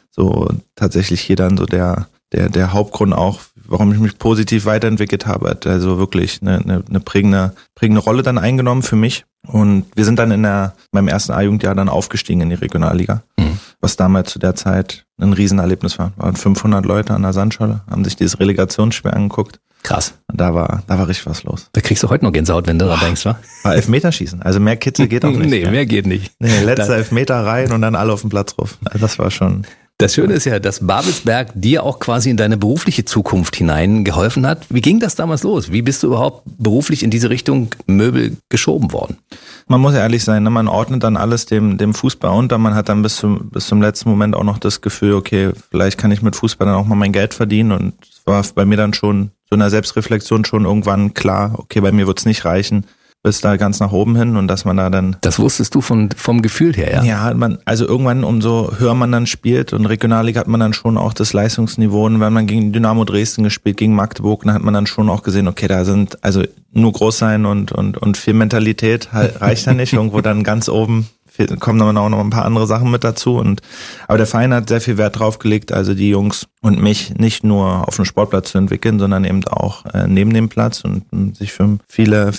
so tatsächlich hier dann so der Hauptgrund auch, warum ich mich positiv weiterentwickelt habe. Hat also wirklich eine prägende Rolle dann eingenommen für mich. Und wir sind dann beim ersten A-Jugendjahr dann aufgestiegen in die Regionalliga, was damals zu der Zeit ein Riesenerlebnis war. Waren 500 Leute an der Sandschale, haben sich dieses Relegationsspiel angeguckt. Krass. Und da war richtig was los. Da kriegst du heute noch Gänsehaut, wenn du daran denkst, wa? War Elfmeterschießen. Also mehr Kitzel geht auch nicht. Nee, mehr geht nicht. Nee, letzter Elfmeter rein und dann alle auf den Platz drauf. Also das war schon... Das Schöne ist ja, dass Babelsberg dir auch quasi in deine berufliche Zukunft hinein geholfen hat. Wie ging das damals los? Wie bist du überhaupt beruflich in diese Richtung Möbel geschoben worden? Man muss ja ehrlich sein, ne? Man ordnet dann alles dem Fußball unter. Man hat dann bis zum letzten Moment auch noch das Gefühl, okay, vielleicht kann ich mit Fußball dann auch mal mein Geld verdienen. Und es war bei mir dann schon so in der Selbstreflexion schon irgendwann klar, okay, bei mir wird's nicht reichen. Bis da ganz nach oben hin und dass man da dann... Das wusstest du vom Gefühl her, ja? Ja, also irgendwann, umso höher man dann spielt und Regionalliga hat man dann schon auch das Leistungsniveau und wenn man gegen Dynamo Dresden gespielt, gegen Magdeburg, dann hat man dann schon auch gesehen, okay, da sind, also nur groß sein und viel Mentalität reicht ja nicht, irgendwo dann ganz oben kommen dann auch noch ein paar andere Sachen mit dazu aber der Verein hat sehr viel Wert drauf gelegt, also die Jungs und mich nicht nur auf dem Sportplatz zu entwickeln, sondern eben auch neben dem Platz und sich für viele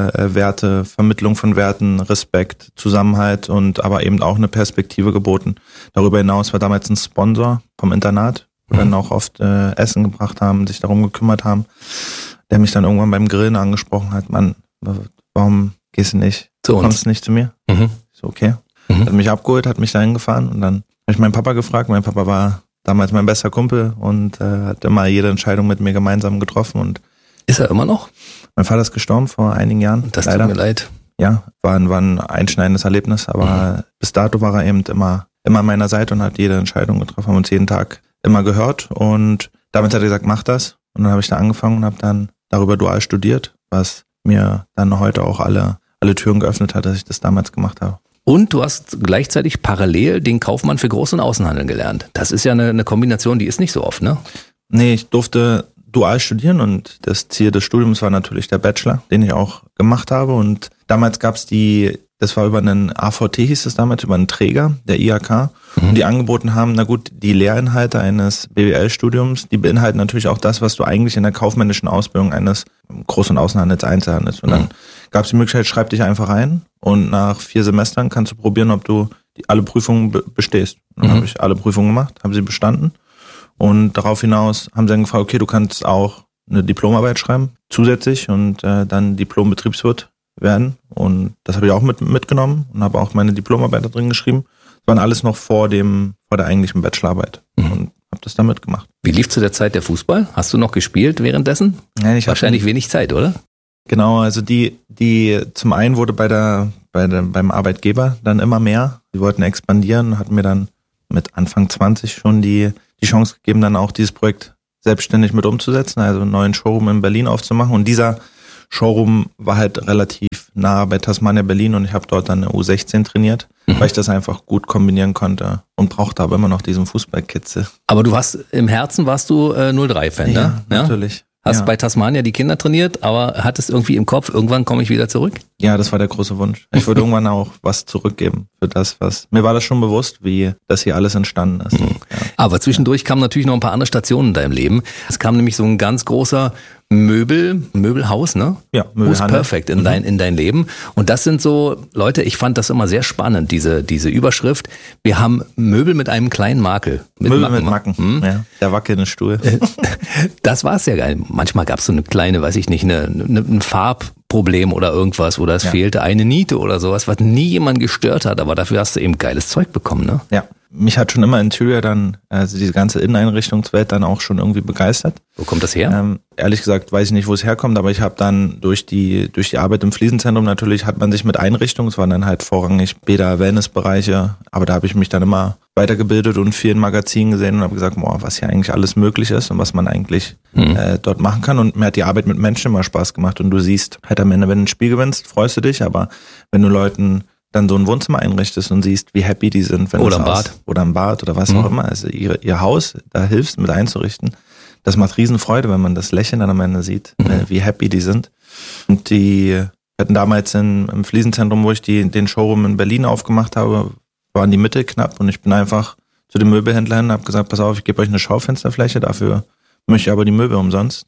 Werte, Vermittlung von Werten, Respekt, Zusammenhalt und aber eben auch eine Perspektive geboten. Darüber hinaus war damals ein Sponsor vom Internat, wo dann auch oft Essen gebracht haben, sich darum gekümmert haben, der mich dann irgendwann beim Grillen angesprochen hat, Mann, warum gehst du nicht, kommst nicht zu mir? So, okay. Hat mich abgeholt, hat mich dahin gefahren und dann habe ich meinen Papa gefragt. Mein Papa war damals mein bester Kumpel und hat immer jede Entscheidung mit mir gemeinsam getroffen. Und ist er immer noch? Mein Vater ist gestorben vor einigen Jahren. Das tut mir leid. Ja, war ein einschneidendes Erlebnis, aber bis dato war er eben immer an meiner Seite und hat jede Entscheidung getroffen, haben uns jeden Tag immer gehört und damit hat er gesagt, mach das. Und dann habe ich da angefangen und habe dann darüber dual studiert, was mir dann heute auch alle Türen geöffnet hat, dass ich das damals gemacht habe. Und du hast gleichzeitig parallel den Kaufmann für Groß- und Außenhandel gelernt. Das ist ja eine Kombination, die ist nicht so oft, ne? Nee, ich durfte dual studieren und das Ziel des Studiums war natürlich der Bachelor, den ich auch gemacht habe. Und damals gab's das war über einen AVT, hieß es damals, über einen Träger, der IHK, und die angeboten haben, na gut, die Lehrinhalte eines BWL-Studiums, die beinhalten natürlich auch das, was du eigentlich in der kaufmännischen Ausbildung eines Groß- und Außenhandels, Einzelhandels. Und dann gab's die Möglichkeit, schreib dich einfach ein und nach 4 Semestern kannst du probieren, ob du alle Prüfungen bestehst. Und dann habe ich alle Prüfungen gemacht, habe sie bestanden und darauf hinaus haben sie dann gefragt, okay, du kannst auch eine Diplomarbeit schreiben, zusätzlich und dann Diplom-Betriebswirt werden. Und das habe ich auch mitgenommen und habe auch meine Diplomarbeit da drin geschrieben. Das waren alles noch vor der eigentlichen Bachelorarbeit und habe das dann mitgemacht. Wie lief zu der Zeit der Fußball? Hast du noch gespielt währenddessen? Nein, Wahrscheinlich wenig Zeit, oder? Genau, also die zum einen wurde beim Arbeitgeber dann immer mehr. Die wollten expandieren, hatten mir dann mit Anfang 20 schon die Chance gegeben, dann auch dieses Projekt selbstständig mit umzusetzen, also einen neuen Showroom in Berlin aufzumachen. Und dieser Showroom war halt relativ nah bei Tasmania Berlin und ich habe dort dann eine U16 trainiert, weil ich das einfach gut kombinieren konnte und brauchte aber immer noch diesen Fußballkitzel. Aber im Herzen warst du 03-Fan, ne? Ja, natürlich. Hast bei Tasmania die Kinder trainiert, aber hattest irgendwie im Kopf, irgendwann komme ich wieder zurück? Ja, das war der große Wunsch. Ich würde irgendwann auch was zurückgeben für das, mir war das schon bewusst, wie das hier alles entstanden ist. Ja. Aber zwischendurch kamen natürlich noch ein paar andere Stationen in deinem Leben. Es kam nämlich so ein ganz großer Möbelhaus, ne? Ja, Who's Perfect in dein Leben. Und das sind so, Leute, ich fand das immer sehr spannend, diese Überschrift. Wir haben Möbel mit einem kleinen Makel. Möbel mit Macken. Ja, der wackelnde Stuhl. Das war's ja geil. Manchmal gab's so eine kleine, weiß ich nicht, ein Farbproblem oder irgendwas, oder es fehlte eine Niete oder sowas, was nie jemand gestört hat, aber dafür hast du eben geiles Zeug bekommen, ne? Ja. Mich hat schon immer Interior dann, also diese ganze Inneneinrichtungswelt dann auch schon irgendwie begeistert. Wo kommt das her? Ehrlich gesagt weiß ich nicht, wo es herkommt, aber ich habe dann durch die Arbeit im Fliesenzentrum natürlich hat man sich mit Einrichtungen, es waren dann halt vorrangig Bäder, Wellnessbereiche, aber da habe ich mich dann immer weitergebildet und viel in Magazinen gesehen und habe gesagt, was hier eigentlich alles möglich ist und was man eigentlich dort machen kann. Und mir hat die Arbeit mit Menschen immer Spaß gemacht und du siehst halt am Ende, wenn du ein Spiel gewinnst, freust du dich, aber wenn du Leuten dann so ein Wohnzimmer einrichtest und siehst, wie happy die sind. Wenn oder im Bad. Oder im Bad oder was auch immer. Also ihr Haus, da hilfst mit einzurichten. Das macht Riesenfreude, wenn man das Lächeln dann am Ende sieht, wie happy die sind. Und die hatten damals im Fliesenzentrum, wo ich den Showroom in Berlin aufgemacht habe, waren die Mittel knapp und ich bin einfach zu den Möbelhändlern und habe gesagt, pass auf, ich gebe euch eine Schaufensterfläche, dafür möchte ich aber die Möbel umsonst.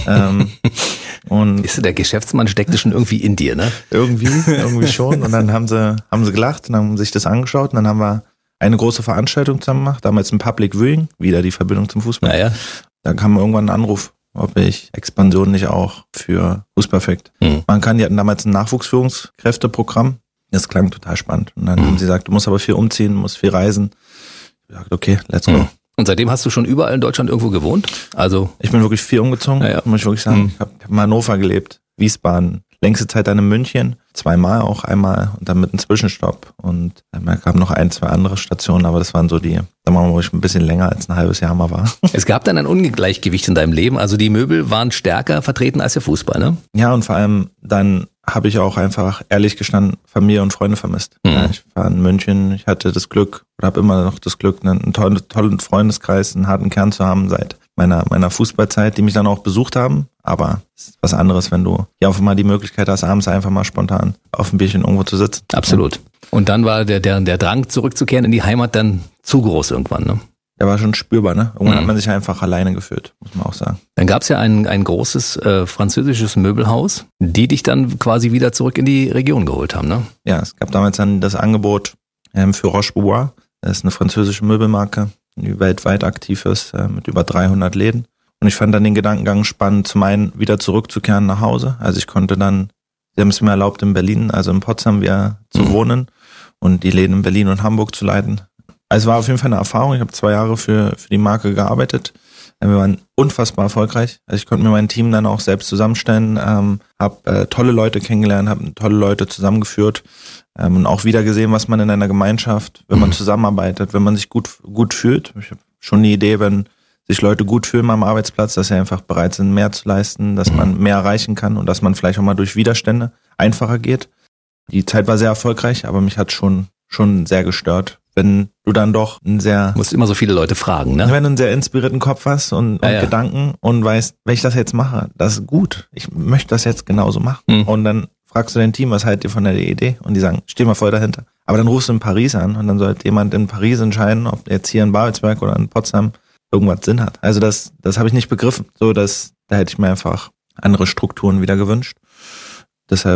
Und der Geschäftsmann steckte schon irgendwie in dir, ne? Irgendwie schon. Und dann haben sie gelacht und haben sich das angeschaut und dann haben wir eine große Veranstaltung zusammen gemacht, damals ein Public Viewing, wieder die Verbindung zum Fußball. Ja. Da kam irgendwann ein Anruf, ob ich Expansion nicht auch für Who's Perfect machen kann. Die hatten damals ein Nachwuchsführungskräfteprogramm. Das klang total spannend. Und dann haben sie gesagt, du musst aber viel umziehen, du musst viel reisen. Ich gesagt, okay, let's go. Und seitdem hast du schon überall in Deutschland irgendwo gewohnt? Also ich bin wirklich viel umgezogen, muss ich wirklich sagen. Ich habe in Hannover gelebt, Wiesbaden, längste Zeit dann in München, 2-mal auch, einmal und dann mit einem Zwischenstopp. Und dann kamen noch 1-2 andere Stationen, aber das waren so die, sagen wir mal, wo ich ein bisschen länger als ein halbes Jahr mal war. Es gab dann ein Ungleichgewicht in deinem Leben, also die Möbel waren stärker vertreten als der Fußball, ne? Ja, und vor allem dann habe ich auch einfach, ehrlich gestanden, Familie und Freunde vermisst. Ja, ich war in München, ich hatte das Glück, oder habe immer noch das Glück, einen tollen Freundeskreis, einen harten Kern zu haben seit meiner Fußballzeit, die mich dann auch besucht haben. Aber es ist was anderes, wenn du ja einfach mal die Möglichkeit hast, abends einfach mal spontan auf ein Bierchen irgendwo zu sitzen. Absolut. Und dann war der Drang zurückzukehren in die Heimat dann zu groß irgendwann, ne? Der war schon spürbar, ne? Irgendwann hat man sich einfach alleine gefühlt, muss man auch sagen. Dann gab es ja ein großes französisches Möbelhaus, die dich dann quasi wieder zurück in die Region geholt haben, ne? Ja, es gab damals dann das Angebot für Roche-Bobois. Das ist eine französische Möbelmarke, die weltweit aktiv ist, mit über 300 Läden. Und ich fand dann den Gedankengang spannend, zum einen wieder zurückzukehren nach Hause. Also ich konnte dann, sie haben es mir erlaubt, in Berlin, also in Potsdam wieder zu wohnen und die Läden in Berlin und Hamburg zu leiten. Also es war auf jeden Fall eine Erfahrung. Ich habe 2 Jahre für die Marke gearbeitet. Wir waren unfassbar erfolgreich. Also ich konnte mir mein Team dann auch selbst zusammenstellen, habe tolle Leute kennengelernt, habe tolle Leute zusammengeführt und auch wieder gesehen, was man in einer Gemeinschaft, wenn man zusammenarbeitet, wenn man sich gut fühlt. Ich habe schon die Idee, wenn sich Leute gut fühlen am Arbeitsplatz, dass sie einfach bereit sind, mehr zu leisten, dass man mehr erreichen kann und dass man vielleicht auch mal durch Widerstände einfacher geht. Die Zeit war sehr erfolgreich, aber mich hat schon sehr gestört, wenn du dann doch musst immer so viele Leute fragen, ne? Wenn du einen sehr inspirierten Kopf hast und Gedanken und weißt, wenn ich das jetzt mache, das ist gut. Ich möchte das jetzt genauso machen. Und dann fragst du dein Team, was haltet ihr von der Idee? Und die sagen, steh mal voll dahinter. Aber dann rufst du in Paris an und dann sollte jemand in Paris entscheiden, ob jetzt hier in Babelsberg oder in Potsdam irgendwas Sinn hat. Also das habe ich nicht begriffen. Da hätte ich mir einfach andere Strukturen wieder gewünscht. Deshalb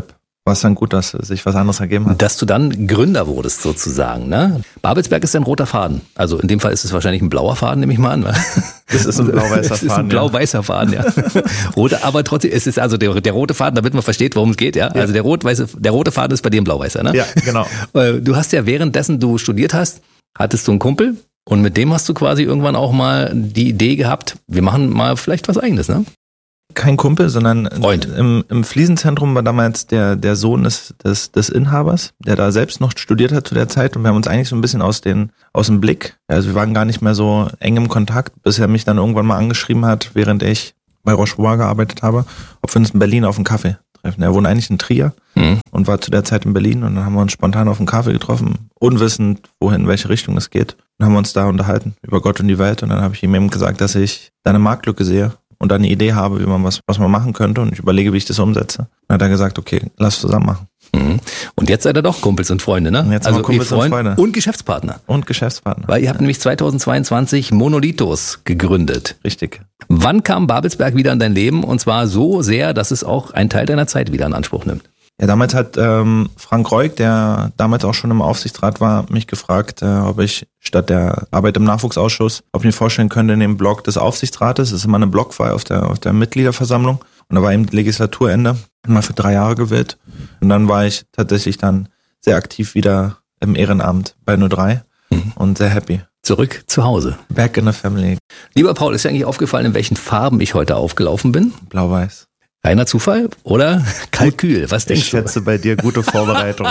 war es dann gut, dass sich was anderes ergeben hat. Dass du dann Gründer wurdest sozusagen, ne? Babelsberg ist ein roter Faden. Also in dem Fall ist es wahrscheinlich ein blauer Faden, nehme ich mal an. Das ist ein blau-weißer Faden. Das ist ein blau-weißer Faden, ja. Rote, aber trotzdem, es ist also der rote Faden, damit man versteht, worum es geht, ja. Also der rote Faden ist bei dir ein blau-weißer, ne? Ja, genau. Du hast ja währenddessen du studiert hast, hattest du einen Kumpel und mit dem hast du quasi irgendwann auch mal die Idee gehabt, wir machen mal vielleicht was Eigenes, ne? Kein Kumpel, sondern Freund. Im Fliesenzentrum war damals der Sohn des Inhabers, der da selbst noch studiert hat zu der Zeit, und wir haben uns eigentlich so ein bisschen aus dem Blick, also wir waren gar nicht mehr so eng im Kontakt, bis er mich dann irgendwann mal angeschrieben hat, während ich bei Roche-Bois gearbeitet habe, ob wir uns in Berlin auf einen Kaffee treffen. Er wohnt eigentlich in Trier und war zu der Zeit in Berlin, und dann haben wir uns spontan auf einen Kaffee getroffen, unwissend, in welche Richtung es geht. Dann haben wir uns da unterhalten über Gott und die Welt, und dann habe ich ihm eben gesagt, dass ich da eine Marktlücke sehe und da eine Idee habe, wie man was man machen könnte, und ich überlege, wie ich das umsetze. Dann hat er gesagt, okay, lass zusammen machen. Und jetzt seid ihr doch Kumpels und Freunde, ne? Und jetzt also Kumpels und Freunde. Und Geschäftspartner. Weil ihr habt nämlich 2022 Monolithos gegründet. Richtig. Wann kam Babelsberg wieder in dein Leben? Und zwar so sehr, dass es auch einen Teil deiner Zeit wieder in Anspruch nimmt. Ja, damals hat Frank Reuk, der damals auch schon im Aufsichtsrat war, mich gefragt, ob ich statt der Arbeit im Nachwuchsausschuss, ob ich mir vorstellen könnte, in dem Blog des Aufsichtsrates, das ist immer eine Blockwahl auf der Mitgliederversammlung, und da war eben Legislaturende, mal für 3 Jahre gewählt, und dann war ich tatsächlich dann sehr aktiv wieder im Ehrenamt bei 03 und sehr happy. Zurück zu Hause. Back in the family. Lieber Paul, ist dir eigentlich aufgefallen, in welchen Farben ich heute aufgelaufen bin? Blau-weiß. Reiner Zufall oder Kalkül? Was denkst du? Ich schätze bei dir gute Vorbereitung.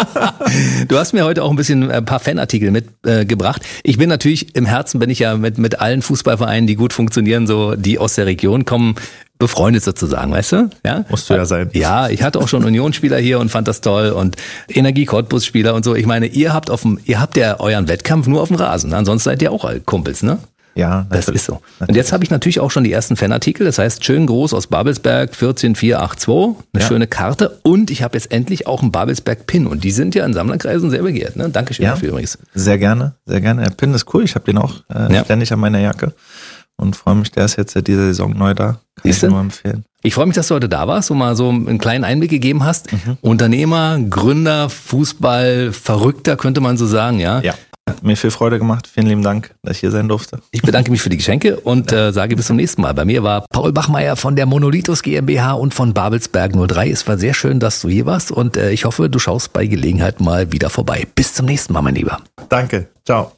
Du hast mir heute auch ein paar Fanartikel mitgebracht. Ich bin natürlich, im Herzen bin ich ja mit allen Fußballvereinen, die gut funktionieren, so die aus der Region kommen, befreundet sozusagen, weißt du? Ja? Musst du ja sein. Ja, ich hatte auch schon Unionsspieler hier und fand das toll, und Energie-Cottbus-Spieler und so. Ich meine, ihr habt ja euren Wettkampf nur auf dem Rasen. Ansonsten seid ihr auch Kumpels, ne? Ja, das ist so. Und jetzt habe ich natürlich auch schon die ersten Fanartikel. Das heißt, schön groß aus Babelsberg, 14482, eine schöne Karte. Und ich habe jetzt endlich auch einen Babelsberg-Pin. Und die sind ja in Sammlerkreisen sehr begehrt. Ne? Dankeschön dafür übrigens. Sehr gerne, sehr gerne. Der Pin ist cool. Ich habe den auch ständig an meiner Jacke und freue mich, der ist jetzt seit dieser Saison neu da. Kann ich dir nur empfehlen. Ich freue mich, dass du heute da warst und mal so einen kleinen Einblick gegeben hast. Unternehmer, Gründer, Fußball, Verrückter, könnte man so sagen, ja? Ja. Hat mir viel Freude gemacht. Vielen lieben Dank, dass ich hier sein durfte. Ich bedanke mich für die Geschenke und sage bis zum nächsten Mal. Bei mir war Paul Bachmeier von der Monolithos GmbH und von Babelsberg 03. Es war sehr schön, dass du hier warst, und ich hoffe, du schaust bei Gelegenheit mal wieder vorbei. Bis zum nächsten Mal, mein Lieber. Danke. Ciao.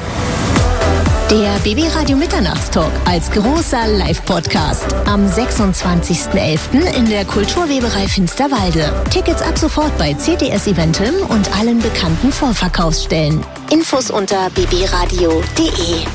Der BB Radio Mitternachtstalk als großer Live-Podcast am 26.11. in der Kulturweberei Finsterwalde. Tickets ab sofort bei CTS Eventim und allen bekannten Vorverkaufsstellen. Infos unter bbradio.de.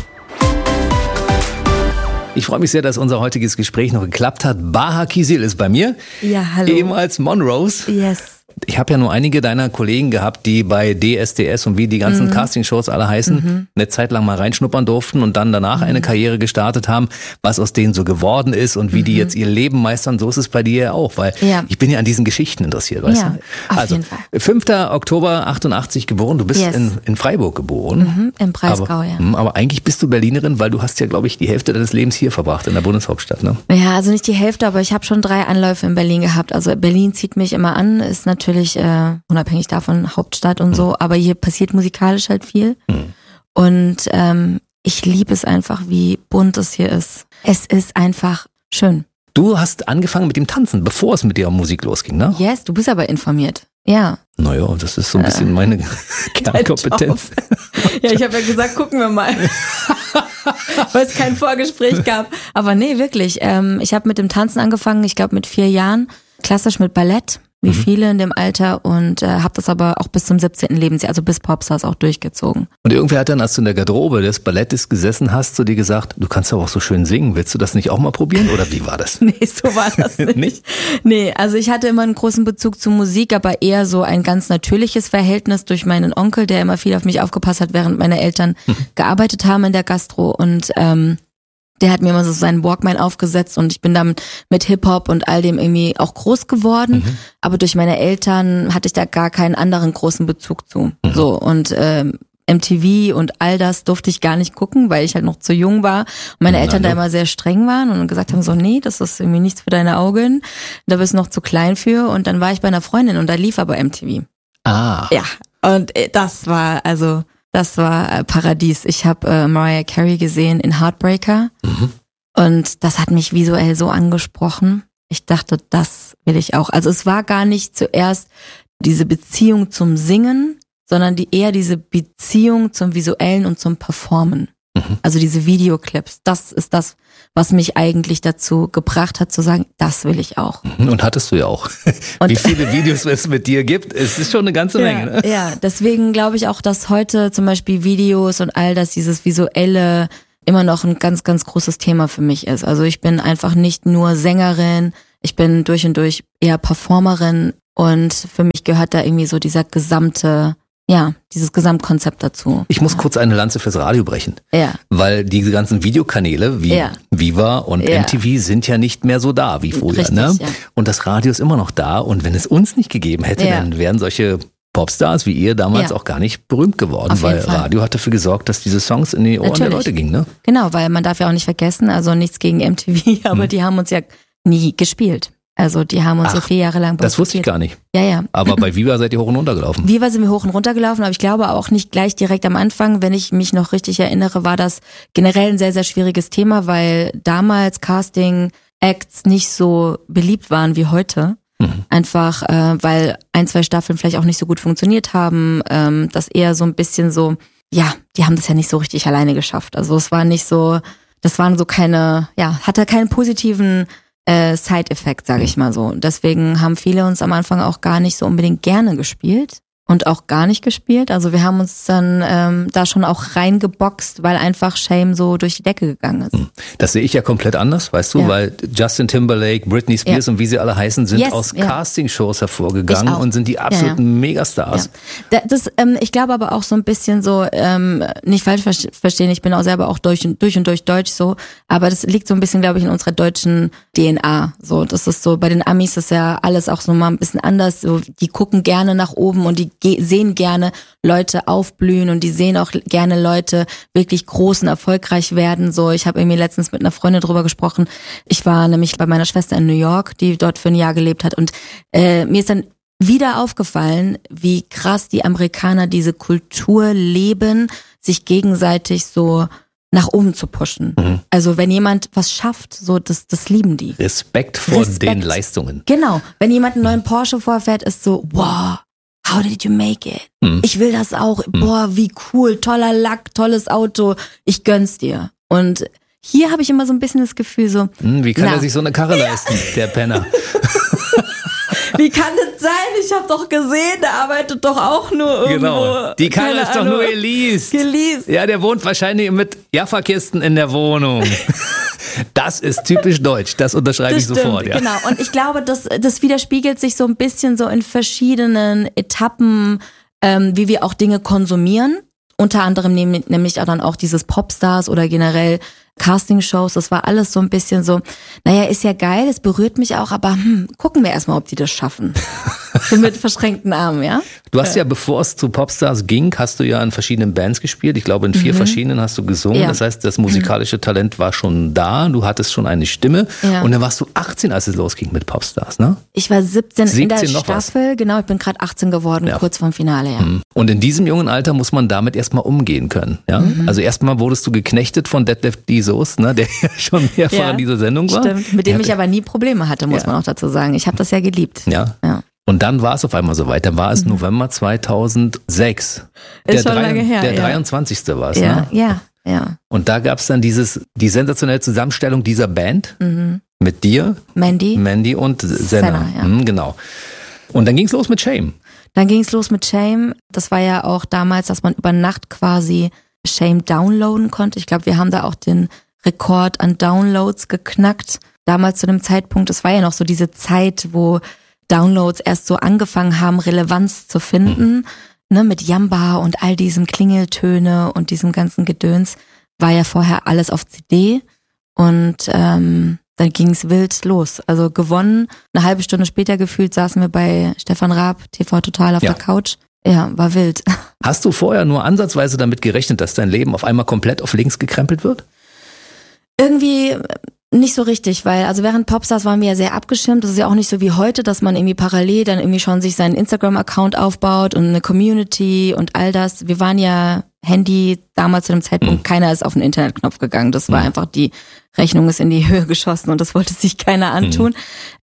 Ich freue mich sehr, dass unser heutiges Gespräch noch geklappt hat. Baha Kisil ist bei mir. Ja, hallo. Ehemals Monrose. Yes. Ich habe ja nur einige deiner Kollegen gehabt, die bei DSDS und wie die ganzen Castingshows alle heißen, eine Zeit lang mal reinschnuppern durften und dann danach eine Karriere gestartet haben, was aus denen so geworden ist und wie die jetzt ihr Leben meistern. So ist es bei dir ja auch, weil ich bin ja an diesen Geschichten interessiert, weißt du? Auf jeden Fall. 5. Oktober 88 geboren, du bist in Freiburg geboren. Im Breisgau, aber eigentlich bist du Berlinerin, weil du hast ja, glaube ich, die Hälfte deines Lebens hier verbracht, in der Bundeshauptstadt, ne? Ja, also nicht die Hälfte, aber ich habe schon 3 Anläufe in Berlin gehabt. Also Berlin zieht mich immer an, ist natürlich unabhängig davon Hauptstadt und so, aber hier passiert musikalisch halt viel. Und ich liebe es einfach, wie bunt es hier ist. Es ist einfach schön. Du hast angefangen mit dem Tanzen, bevor es mit der Musik losging, ne? Yes, du bist aber informiert. Ja. Naja, das ist so ein bisschen meine Kernkompetenz. Ja, ich habe ja gesagt, gucken wir mal. Weil es kein Vorgespräch gab. Aber nee, wirklich. Ich habe mit dem Tanzen angefangen, ich glaube mit 4 Jahren. Klassisch mit Ballett, wie viele in dem Alter, und habe das aber auch bis zum 17. Lebensjahr, also bis Popstars, auch durchgezogen. Und irgendwer hat dann, als du in der Garderobe des Ballettes gesessen hast, zu dir gesagt, du kannst aber auch so schön singen, willst du das nicht auch mal probieren, oder wie war das? Nee, so war das nicht. Nee, also ich hatte immer einen großen Bezug zu Musik, aber eher so ein ganz natürliches Verhältnis durch meinen Onkel, der immer viel auf mich aufgepasst hat, während meine Eltern gearbeitet haben in der Gastro, und der hat mir immer so seinen Walkman aufgesetzt, und ich bin dann mit Hip-Hop und all dem irgendwie auch groß geworden. Aber durch meine Eltern hatte ich da gar keinen anderen großen Bezug zu. So, und MTV und all das durfte ich gar nicht gucken, weil ich halt noch zu jung war und meine Eltern da immer sehr streng waren und gesagt haben so, nee, das ist irgendwie nichts für deine Augen, da bist du noch zu klein für. Und dann war ich bei einer Freundin und da lief aber MTV. Ah. Ja, und das war Paradies. Ich habe Mariah Carey gesehen in Heartbreaker und das hat mich visuell so angesprochen. Ich dachte, das will ich auch. Also es war gar nicht zuerst diese Beziehung zum Singen, sondern eher diese Beziehung zum Visuellen und zum Performen. Also diese Videoclips, das ist das, was mich eigentlich dazu gebracht hat zu sagen, das will ich auch. Und hattest du ja auch. Und wie viele Videos es mit dir gibt, es ist schon eine ganze Menge. Ne? Ja, deswegen glaube ich auch, dass heute zum Beispiel Videos und all das, dieses Visuelle immer noch ein ganz, ganz großes Thema für mich ist. Also ich bin einfach nicht nur Sängerin, ich bin durch und durch eher Performerin und für mich gehört da irgendwie so dieses Gesamtkonzept dazu. Ich muss kurz eine Lanze fürs Radio brechen. Ja. Weil diese ganzen Videokanäle wie Viva und MTV sind ja nicht mehr so da wie früher. Richtig, ne? Ja. Und das Radio ist immer noch da. Und wenn es uns nicht gegeben hätte, dann wären solche Popstars wie ihr damals auch gar nicht berühmt geworden, weil Radio hat dafür gesorgt, dass diese Songs in die Ohren der Leute gingen. Ne? Genau, weil man darf ja auch nicht vergessen, also nichts gegen MTV, aber die haben uns ja nie gespielt. Also die haben uns so 4 Jahre lang das wusste ich gar nicht. Ja. Aber bei Viva seid ihr hoch und runter gelaufen. Viva sind wir hoch und runter gelaufen, aber ich glaube auch nicht gleich direkt am Anfang. Wenn ich mich noch richtig erinnere, war das generell ein sehr, sehr schwieriges Thema, weil damals Casting-Acts nicht so beliebt waren wie heute. Einfach, weil 1, 2 Staffeln vielleicht auch nicht so gut funktioniert haben. Das eher so ein bisschen so, die haben das ja nicht so richtig alleine geschafft. Also es war nicht so, das waren so keine, hatte keinen positiven Side-Effekt, sage ich mal so. Deswegen haben viele uns am Anfang auch gar nicht so unbedingt gerne gespielt und auch gar nicht gespielt. Also wir haben uns dann da schon auch reingeboxt, weil einfach Shame so durch die Decke gegangen ist. Das sehe ich ja komplett anders, weißt du, weil Justin Timberlake, Britney Spears und wie sie alle heißen, sind aus Castingshows hervorgegangen und sind die absoluten Megastars. Ja. Ich glaube aber auch so ein bisschen so, nicht falsch verstehen, ich bin auch selber auch durch und durch deutsch so, aber das liegt so ein bisschen, glaube ich, in unserer deutschen DNA. So, das ist so, bei den Amis ist ja alles auch so mal ein bisschen anders. So, die gucken gerne nach oben und die sehen gerne Leute aufblühen und die sehen auch gerne Leute wirklich groß und erfolgreich werden. So, ich habe irgendwie letztens mit einer Freundin drüber gesprochen. Ich war nämlich bei meiner Schwester in New York, die dort für ein Jahr gelebt hat und mir ist dann wieder aufgefallen, wie krass die Amerikaner diese Kultur leben, sich gegenseitig so nach oben zu pushen. Also wenn jemand was schafft, so das lieben die. Respekt vor den Leistungen. Genau. Wenn jemand einen neuen Porsche vorfährt, ist so, wow, how did you make it? Ich will das auch. Boah, wie cool, toller Lack, tolles Auto. Ich gönn's dir. Und hier habe ich immer so ein bisschen das Gefühl so, wie kann er sich so eine Karre leisten, der Penner? Wie kann das sein? Ich habe doch gesehen, der arbeitet doch auch nur irgendwo. Genau. Die Karre ist doch nur geleast. Ja, der wohnt wahrscheinlich mit Jaffa-Kisten in der Wohnung. Das ist typisch deutsch, das unterschreibe ich sofort. Ja. Genau, und ich glaube, das widerspiegelt sich so ein bisschen so in verschiedenen Etappen, wie wir auch Dinge konsumieren. Unter anderem nämlich auch dann auch dieses Popstars oder generell Castingshows, das war alles so ein bisschen so, naja, ist ja geil, es berührt mich auch, aber gucken wir erstmal, ob die das schaffen. Mit verschränkten Armen, ja? Du hast ja, bevor es zu Popstars ging, hast du ja in verschiedenen Bands gespielt. Ich glaube, in 4 verschiedenen hast du gesungen. Ja. Das heißt, das musikalische Talent war schon da. Du hattest schon eine Stimme. Ja. Und dann warst du 18, als es losging mit Popstars, ne? Ich war 17 in der Staffel. Genau, ich bin gerade 18 geworden, kurz vorm Finale, ja. Und in diesem jungen Alter muss man damit erstmal umgehen können, ja? Also erstmal wurdest du geknechtet von Detlef D. Soest, ne? Der schon mehrfach in dieser Sendung war. Stimmt, mit dem ich aber nie Probleme hatte, muss man auch dazu sagen. Ich habe das ja geliebt. Ja. Und dann war es auf einmal soweit. Dann war es November 2006. Ist schon lange her. Der 23. war es, ne? Ja. Und da gab es dann die sensationelle Zusammenstellung dieser Band mit dir, Mandy und Senna. Genau. Und dann ging es los mit Shame. Das war ja auch damals, dass man über Nacht quasi Shame downloaden konnte. Ich glaube, wir haben da auch den Rekord an Downloads geknackt. Damals zu dem Zeitpunkt, es war ja noch so diese Zeit, wo Downloads erst so angefangen haben, Relevanz zu finden, ne, mit Jamba und all diesem Klingeltöne und diesem ganzen Gedöns, war ja vorher alles auf CD und dann ging's wild los. Also gewonnen, eine halbe Stunde später gefühlt saßen wir bei Stefan Raab, TV Total auf der Couch. ja, war wild. Hast du vorher nur ansatzweise damit gerechnet, dass dein Leben auf einmal komplett auf links gekrempelt wird? Irgendwie nicht so richtig, weil also während Popstars waren wir ja sehr abgeschirmt. Das ist ja auch nicht so wie heute, dass man irgendwie parallel dann irgendwie schon sich seinen Instagram-Account aufbaut und eine Community und all das. Wir waren ja Handy damals zu dem Zeitpunkt, keiner ist auf den Internetknopf gegangen. Das war einfach, die Rechnung ist in die Höhe geschossen und das wollte sich keiner antun.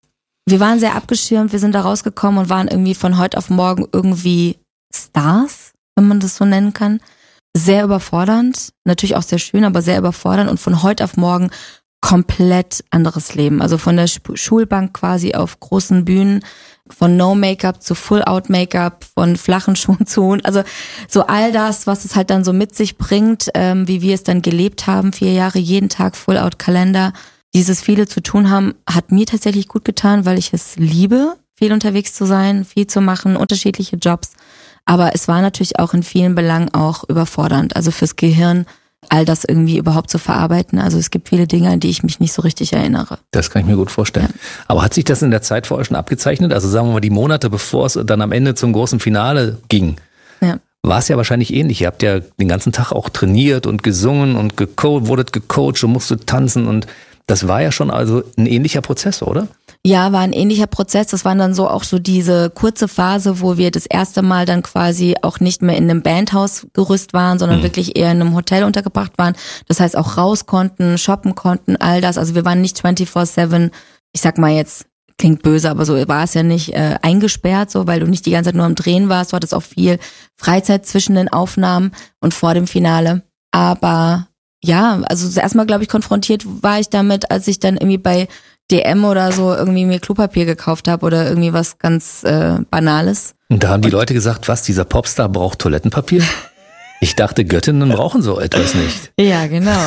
Wir waren sehr abgeschirmt, wir sind da rausgekommen und waren irgendwie von heute auf morgen irgendwie Stars, wenn man das so nennen kann. Sehr überfordernd, natürlich auch sehr schön, aber sehr überfordernd und von heute auf morgen komplett anderes Leben. Also von der Schulbank quasi auf großen Bühnen, von No-Make-up zu Full-Out-Make-up, von flachen Schuhen zu, also so all das, was es halt dann so mit sich bringt, wie wir es dann gelebt haben, 4 Jahre, jeden Tag Full-Out-Kalender. Dieses viele zu tun haben, hat mir tatsächlich gut getan, weil ich es liebe, viel unterwegs zu sein, viel zu machen, unterschiedliche Jobs. Aber es war natürlich auch in vielen Belangen auch überfordernd. Also fürs Gehirn, all das irgendwie überhaupt zu verarbeiten. Also es gibt viele Dinge, an die ich mich nicht so richtig erinnere. Das kann ich mir gut vorstellen. Ja. Aber hat sich das in der Zeit vorher schon abgezeichnet? Also sagen wir mal die Monate, bevor es dann am Ende zum großen Finale ging, war es ja wahrscheinlich ähnlich. Ihr habt ja den ganzen Tag auch trainiert und gesungen und wurdet gecoacht und musstet tanzen und das war ja schon also ein ähnlicher Prozess, oder? Ja, war ein ähnlicher Prozess. Das waren dann so auch so diese kurze Phase, wo wir das erste Mal dann quasi auch nicht mehr in einem Bandhausgerüst waren, sondern wirklich eher in einem Hotel untergebracht waren. Das heißt auch raus konnten, shoppen konnten, all das. Also wir waren nicht 24/7, ich sag mal jetzt, klingt böse, aber so war es ja nicht, eingesperrt, so, weil du nicht die ganze Zeit nur am Drehen warst. Du hattest auch viel Freizeit zwischen den Aufnahmen und vor dem Finale. Aber ja, also erstmal, glaube ich, konfrontiert war ich damit, als ich dann irgendwie bei DM oder so irgendwie mir Klopapier gekauft habe oder irgendwie was ganz Banales. Und da haben die Leute gesagt, was, dieser Popstar braucht Toilettenpapier? Ich dachte, Göttinnen brauchen so etwas nicht. Ja, genau.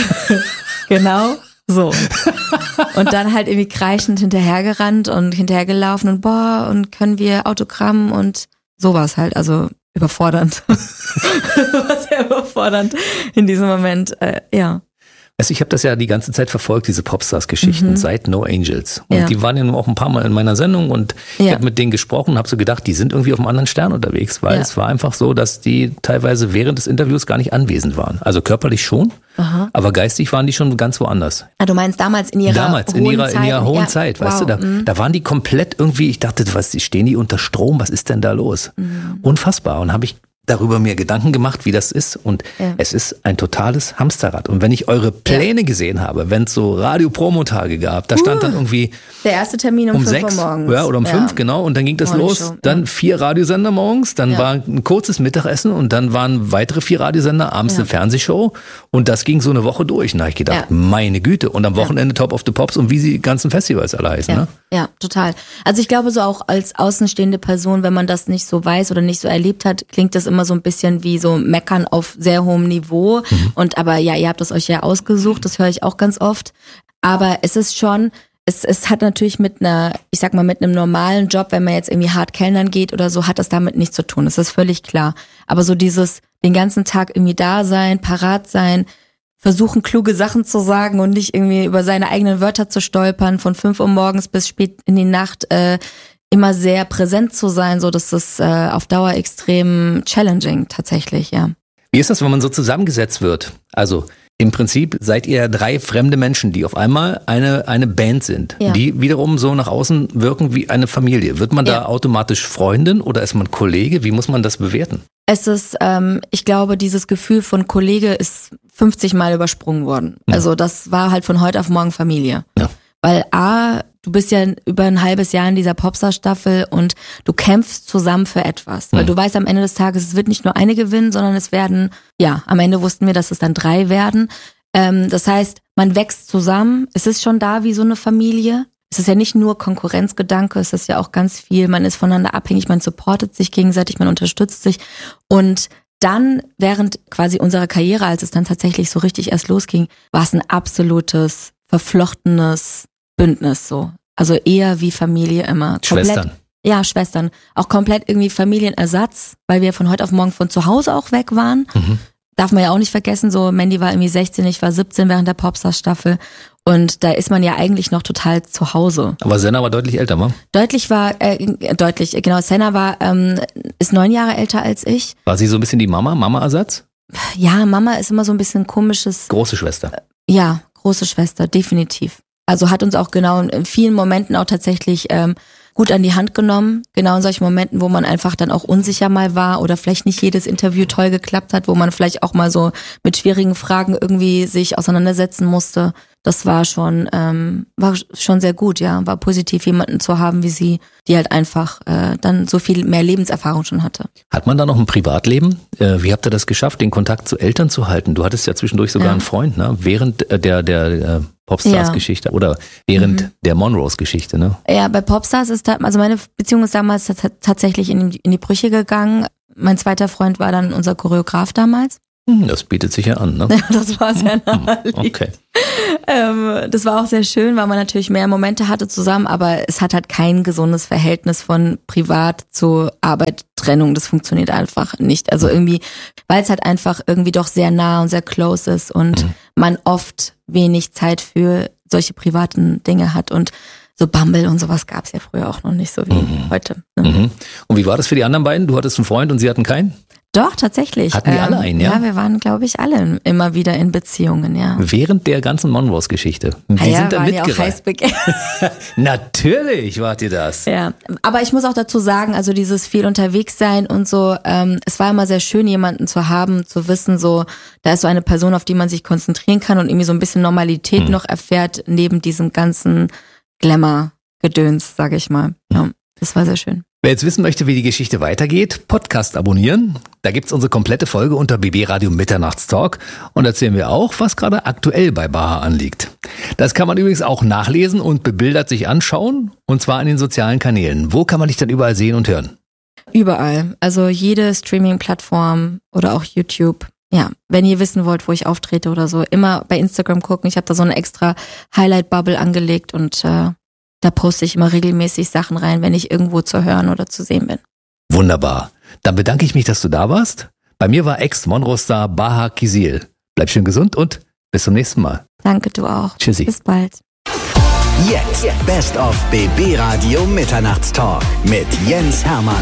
Genau so. Und dann halt irgendwie kreischend hinterhergerannt und hinterhergelaufen und und können wir Autogramm und sowas halt, also überfordernd. War sehr überfordernd in diesem Moment, ja. Also ich habe das ja die ganze Zeit verfolgt, diese Popstars-Geschichten seit No Angels. Und die waren ja auch ein paar Mal in meiner Sendung und ich habe mit denen gesprochen und habe so gedacht, die sind irgendwie auf einem anderen Stern unterwegs, weil es war einfach so, dass die teilweise während des Interviews gar nicht anwesend waren. Also körperlich schon, aber geistig waren die schon ganz woanders. Ah, du meinst damals in ihrer hohen Zeit, weißt du, da waren die komplett irgendwie, ich dachte, was, stehen die unter Strom, was ist denn da los? Unfassbar. Und habe ich darüber mir Gedanken gemacht, wie das ist und es ist ein totales Hamsterrad. Und wenn ich eure Pläne gesehen habe, wenn es so Radio-Promo-Tage gab, da stand dann irgendwie der erste Termin um 5 6 Uhr morgens. Ja, oder um 5, genau, und dann ging das los. Dann 4 Radiosender morgens, dann war ein kurzes Mittagessen und dann waren weitere 4 Radiosender, abends eine Fernsehshow und das ging so eine Woche durch. Und da habe ich gedacht, meine Güte, und am Wochenende Top of the Pops und wie die ganzen Festivals alle heißen. Ne? Ja, total. Also ich glaube so auch als außenstehende Person, wenn man das nicht so weiß oder nicht so erlebt hat, klingt das immer so ein bisschen wie so Meckern auf sehr hohem Niveau. Und aber ja, ihr habt es euch ja ausgesucht, das höre ich auch ganz oft. Aber es ist schon, es hat natürlich mit einer, ich sag mal, mit einem normalen Job, wenn man jetzt irgendwie hart kellnern geht oder so, hat das damit nichts zu tun. Das ist völlig klar. Aber so dieses, den ganzen Tag irgendwie da sein, parat sein, versuchen, kluge Sachen zu sagen und nicht irgendwie über seine eigenen Wörter zu stolpern, von 5 Uhr morgens bis spät in die Nacht, immer sehr präsent zu sein, so dass das auf Dauer extrem challenging tatsächlich, ja. Wie ist das, wenn man so zusammengesetzt wird? Also im Prinzip seid ihr 3 fremde Menschen, die auf einmal eine Band sind, die wiederum so nach außen wirken wie eine Familie. Wird man da automatisch Freundin oder ist man Kollege? Wie muss man das bewerten? Es ist, ich glaube, dieses Gefühl von Kollege ist 50 Mal übersprungen worden. Also das war halt von heute auf morgen Familie. Ja. Weil du bist ja über ein halbes Jahr in dieser Popstar-Staffel und du kämpfst zusammen für etwas. Weil du weißt am Ende des Tages, es wird nicht nur eine gewinnen, sondern es werden, am Ende wussten wir, dass es dann 3 werden. Das heißt, man wächst zusammen. Es ist schon da wie so eine Familie. Es ist ja nicht nur Konkurrenzgedanke, es ist ja auch ganz viel, man ist voneinander abhängig, man supportet sich gegenseitig, man unterstützt sich. Und dann, während quasi unserer Karriere, als es dann tatsächlich so richtig erst losging, war es ein absolutes, verflochtenes Bündnis so. Also eher wie Familie immer. Schwestern. Ja, Schwestern. Auch komplett irgendwie Familienersatz, weil wir von heute auf morgen von zu Hause auch weg waren. Darf man ja auch nicht vergessen, so Mandy war irgendwie 16, ich war 17 während der Popstar-Staffel. Und da ist man ja eigentlich noch total zu Hause. Aber Senna war deutlich älter, wa? Deutlich, genau. Senna war ist 9 Jahre älter als ich. War sie so ein bisschen die Mama-Ersatz? Ja, Mama ist immer so ein bisschen komisches. Große Schwester. Ja, große Schwester, definitiv. Also hat uns auch genau in vielen Momenten auch tatsächlich gut an die Hand genommen. Genau in solchen Momenten, wo man einfach dann auch unsicher mal war oder vielleicht nicht jedes Interview toll geklappt hat, wo man vielleicht auch mal so mit schwierigen Fragen irgendwie sich auseinandersetzen musste. Das war schon sehr gut, ja. War positiv, jemanden zu haben wie sie, die halt einfach dann so viel mehr Lebenserfahrung schon hatte. Hat man da noch ein Privatleben? Wie habt ihr das geschafft, den Kontakt zu Eltern zu halten? Du hattest ja zwischendurch sogar einen Freund, ne? Während der Popstars-Geschichte oder während der Monrose-Geschichte, ne? Ja, bei Popstars ist also meine Beziehung ist damals tatsächlich in die Brüche gegangen. Mein zweiter Freund war dann unser Choreograf damals. Das bietet sich ja an, ne? Ja, das war sehr naheliegend. Okay. Das war auch sehr schön, weil man natürlich mehr Momente hatte zusammen, aber es hat halt kein gesundes Verhältnis von Privat zu Arbeit, Trennung. Das funktioniert einfach nicht. Also irgendwie, weil es halt einfach irgendwie doch sehr nah und sehr close ist und man oft wenig Zeit für solche privaten Dinge hat und so Bumble und sowas gab es ja früher auch noch nicht so wie heute. Ne? Und wie war das für die anderen beiden? Du hattest einen Freund und sie hatten keinen? Doch, tatsächlich. Hatten die alle einen, ja? Ja, wir waren, glaube ich, alle immer wieder in Beziehungen, ja. Während der ganzen Monrose-Geschichte. Die sind da waren ja auch mitgereist. heiß begehrt. Natürlich wart ihr das. Ja, aber ich muss auch dazu sagen, also dieses viel unterwegs sein und so, es war immer sehr schön, jemanden zu haben, zu wissen, so, da ist so eine Person, auf die man sich konzentrieren kann und irgendwie so ein bisschen Normalität noch erfährt, neben diesem ganzen Glamour-Gedöns, sage ich mal. Ja, das war sehr schön. Wer jetzt wissen möchte, wie die Geschichte weitergeht, Podcast abonnieren. Da gibt's unsere komplette Folge unter BB Radio Mitternachtstalk und erzählen wir auch, was gerade aktuell bei Baha anliegt. Das kann man übrigens auch nachlesen und bebildert sich anschauen, und zwar in den sozialen Kanälen. Wo kann man dich dann überall sehen und hören? Überall, also jede Streaming-Plattform oder auch YouTube. Ja, wenn ihr wissen wollt, wo ich auftrete oder so, immer bei Instagram gucken. Ich habe da so eine extra Highlight-Bubble angelegt und da poste ich immer regelmäßig Sachen rein, wenn ich irgendwo zu hören oder zu sehen bin. Wunderbar. Dann bedanke ich mich, dass du da warst. Bei mir war Ex-Monrose-Star Baha Kizil. Bleib schön gesund und bis zum nächsten Mal. Danke, du auch. Tschüssi. Bis bald. Jetzt Best of BB Radio Mitternachtstalk mit Jens Hermann.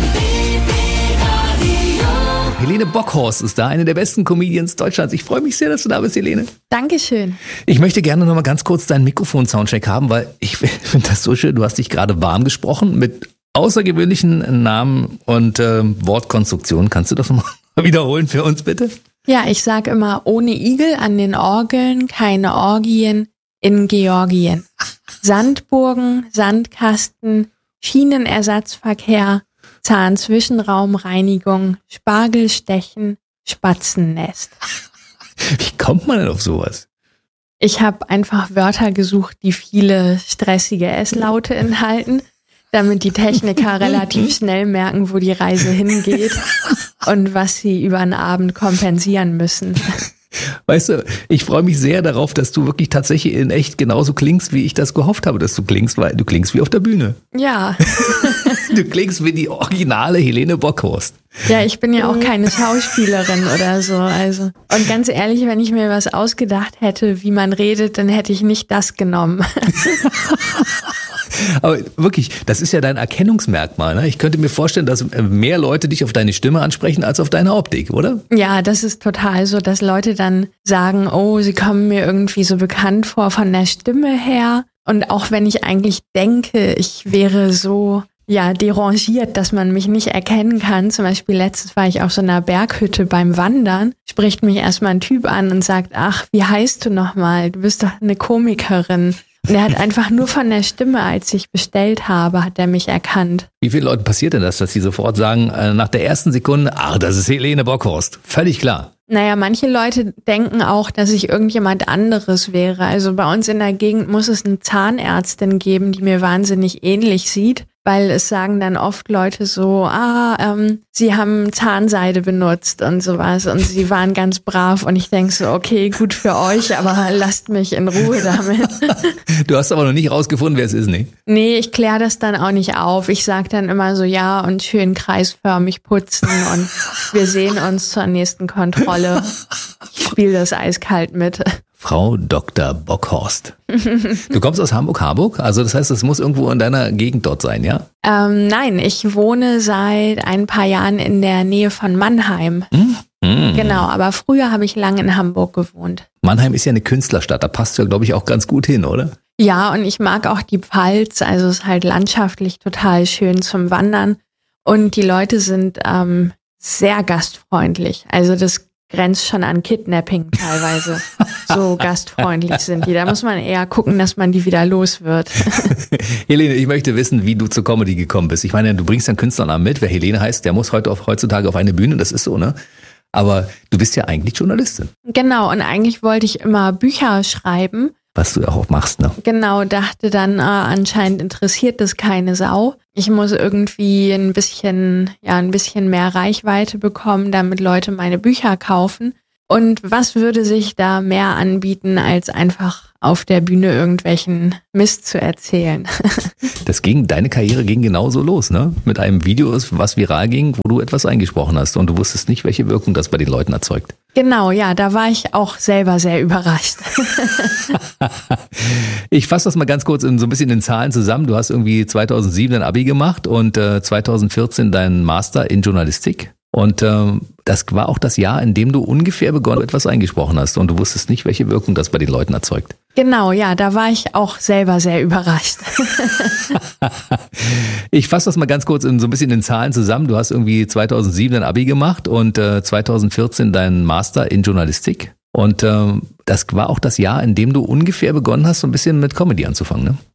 Helene Bockhorst ist da, eine der besten Comedians Deutschlands. Ich freue mich sehr, dass du da bist, Helene. Dankeschön. Ich möchte gerne noch mal ganz kurz deinen Mikrofon-Soundcheck haben, weil ich finde das so schön. Du hast dich gerade warm gesprochen mit außergewöhnlichen Namen und Wortkonstruktionen. Kannst du das noch mal wiederholen für uns, bitte? Ja, ich sage immer, ohne Igel an den Orgeln, keine Orgien in Georgien. Sandburgen, Sandkasten, Schienenersatzverkehr, Zahnzwischenraumreinigung, Spargelstechen, Spatzennest. Wie kommt man denn auf sowas? Ich habe einfach Wörter gesucht, die viele stressige S-Laute enthalten, damit die Techniker relativ schnell merken, wo die Reise hingeht und was sie über den Abend kompensieren müssen. Weißt du, ich freue mich sehr darauf, dass du wirklich tatsächlich in echt genauso klingst, wie ich das gehofft habe, dass du klingst, weil du klingst wie auf der Bühne. Ja. Du klingst wie die originale Helene Bockhorst. Ja, ich bin ja auch keine Schauspielerin oder so, also. Und ganz ehrlich, wenn ich mir was ausgedacht hätte, wie man redet, dann hätte ich nicht das genommen. Aber wirklich, das ist ja dein Erkennungsmerkmal, ne? Ich könnte mir vorstellen, dass mehr Leute dich auf deine Stimme ansprechen als auf deine Optik, oder? Ja, das ist total so, dass Leute dann sagen, oh, sie kommen mir irgendwie so bekannt vor von der Stimme her. Und auch wenn ich eigentlich denke, ich wäre so, ja, derangiert, dass man mich nicht erkennen kann. Zum Beispiel letztens war ich auf so einer Berghütte beim Wandern, spricht mich erstmal ein Typ an und sagt, ach, wie heißt du nochmal? Du bist doch eine Komikerin. Und er hat einfach nur von der Stimme, als ich bestellt habe, hat er mich erkannt. Wie vielen Leuten passiert denn das, dass sie sofort sagen, nach der ersten Sekunde, ach, das ist Helene Bockhorst. Völlig klar. Naja, manche Leute denken auch, dass ich irgendjemand anderes wäre. Also bei uns in der Gegend muss es eine Zahnärztin geben, die mir wahnsinnig ähnlich sieht. Weil es sagen dann oft Leute so, sie haben Zahnseide benutzt und sowas und sie waren ganz brav und ich denke so, okay, gut für euch, aber lasst mich in Ruhe damit. Du hast aber noch nicht rausgefunden, wer es ist, ne? Nee, ich kläre das dann auch nicht auf. Ich sag dann immer so, ja, und schön kreisförmig putzen und wir sehen uns zur nächsten Kontrolle. Ich spiele das eiskalt mit. Frau Dr. Bockhorst. Du kommst aus Hamburg, also das heißt, es muss irgendwo in deiner Gegend dort sein, ja? Nein, ich wohne seit ein paar Jahren in der Nähe von Mannheim. Genau, aber früher habe ich lange in Hamburg gewohnt. Mannheim ist ja eine Künstlerstadt, da passt du ja, glaube ich, auch ganz gut hin, oder? Ja, und ich mag auch die Pfalz, also es ist halt landschaftlich total schön zum Wandern und die Leute sind sehr gastfreundlich, also das grenzt schon an Kidnapping teilweise. So gastfreundlich sind die. Da muss man eher gucken, dass man die wieder los wird. Helene, ich möchte wissen, wie du zur Comedy gekommen bist. Ich meine, du bringst einen Künstlernamen mit. Wer Helene heißt, der muss heutzutage auf eine Bühne. Das ist so, ne? Aber du bist ja eigentlich Journalistin. Genau, und eigentlich wollte ich immer Bücher schreiben. Was du ja auch machst, ne? Genau, dachte dann, anscheinend interessiert das keine Sau. Ich muss irgendwie ein bisschen mehr Reichweite bekommen, damit Leute meine Bücher kaufen. Und was würde sich da mehr anbieten, als einfach auf der Bühne irgendwelchen Mist zu erzählen? Deine Karriere ging genauso los, ne? Mit einem Video, was viral ging, wo du etwas eingesprochen hast und du wusstest nicht, welche Wirkung das bei den Leuten erzeugt. Genau, ja, da war ich auch selber sehr überrascht. Ich fasse das mal ganz kurz so ein bisschen in Zahlen zusammen. Du hast irgendwie 2007 dein Abi gemacht und 2014 deinen Master in Journalistik. Und das war auch das Jahr, in dem du ungefähr begonnen etwas eingesprochen hast und du wusstest nicht, welche Wirkung das bei den Leuten erzeugt. Genau, ja, da war ich auch selber sehr überrascht. Ich fasse das mal ganz kurz so ein bisschen in Zahlen zusammen. Du hast irgendwie 2007 dein Abi gemacht und 2014 deinen Master in Journalistik. Und das war auch das Jahr, in dem du ungefähr begonnen hast, so ein bisschen mit Comedy anzufangen, ne?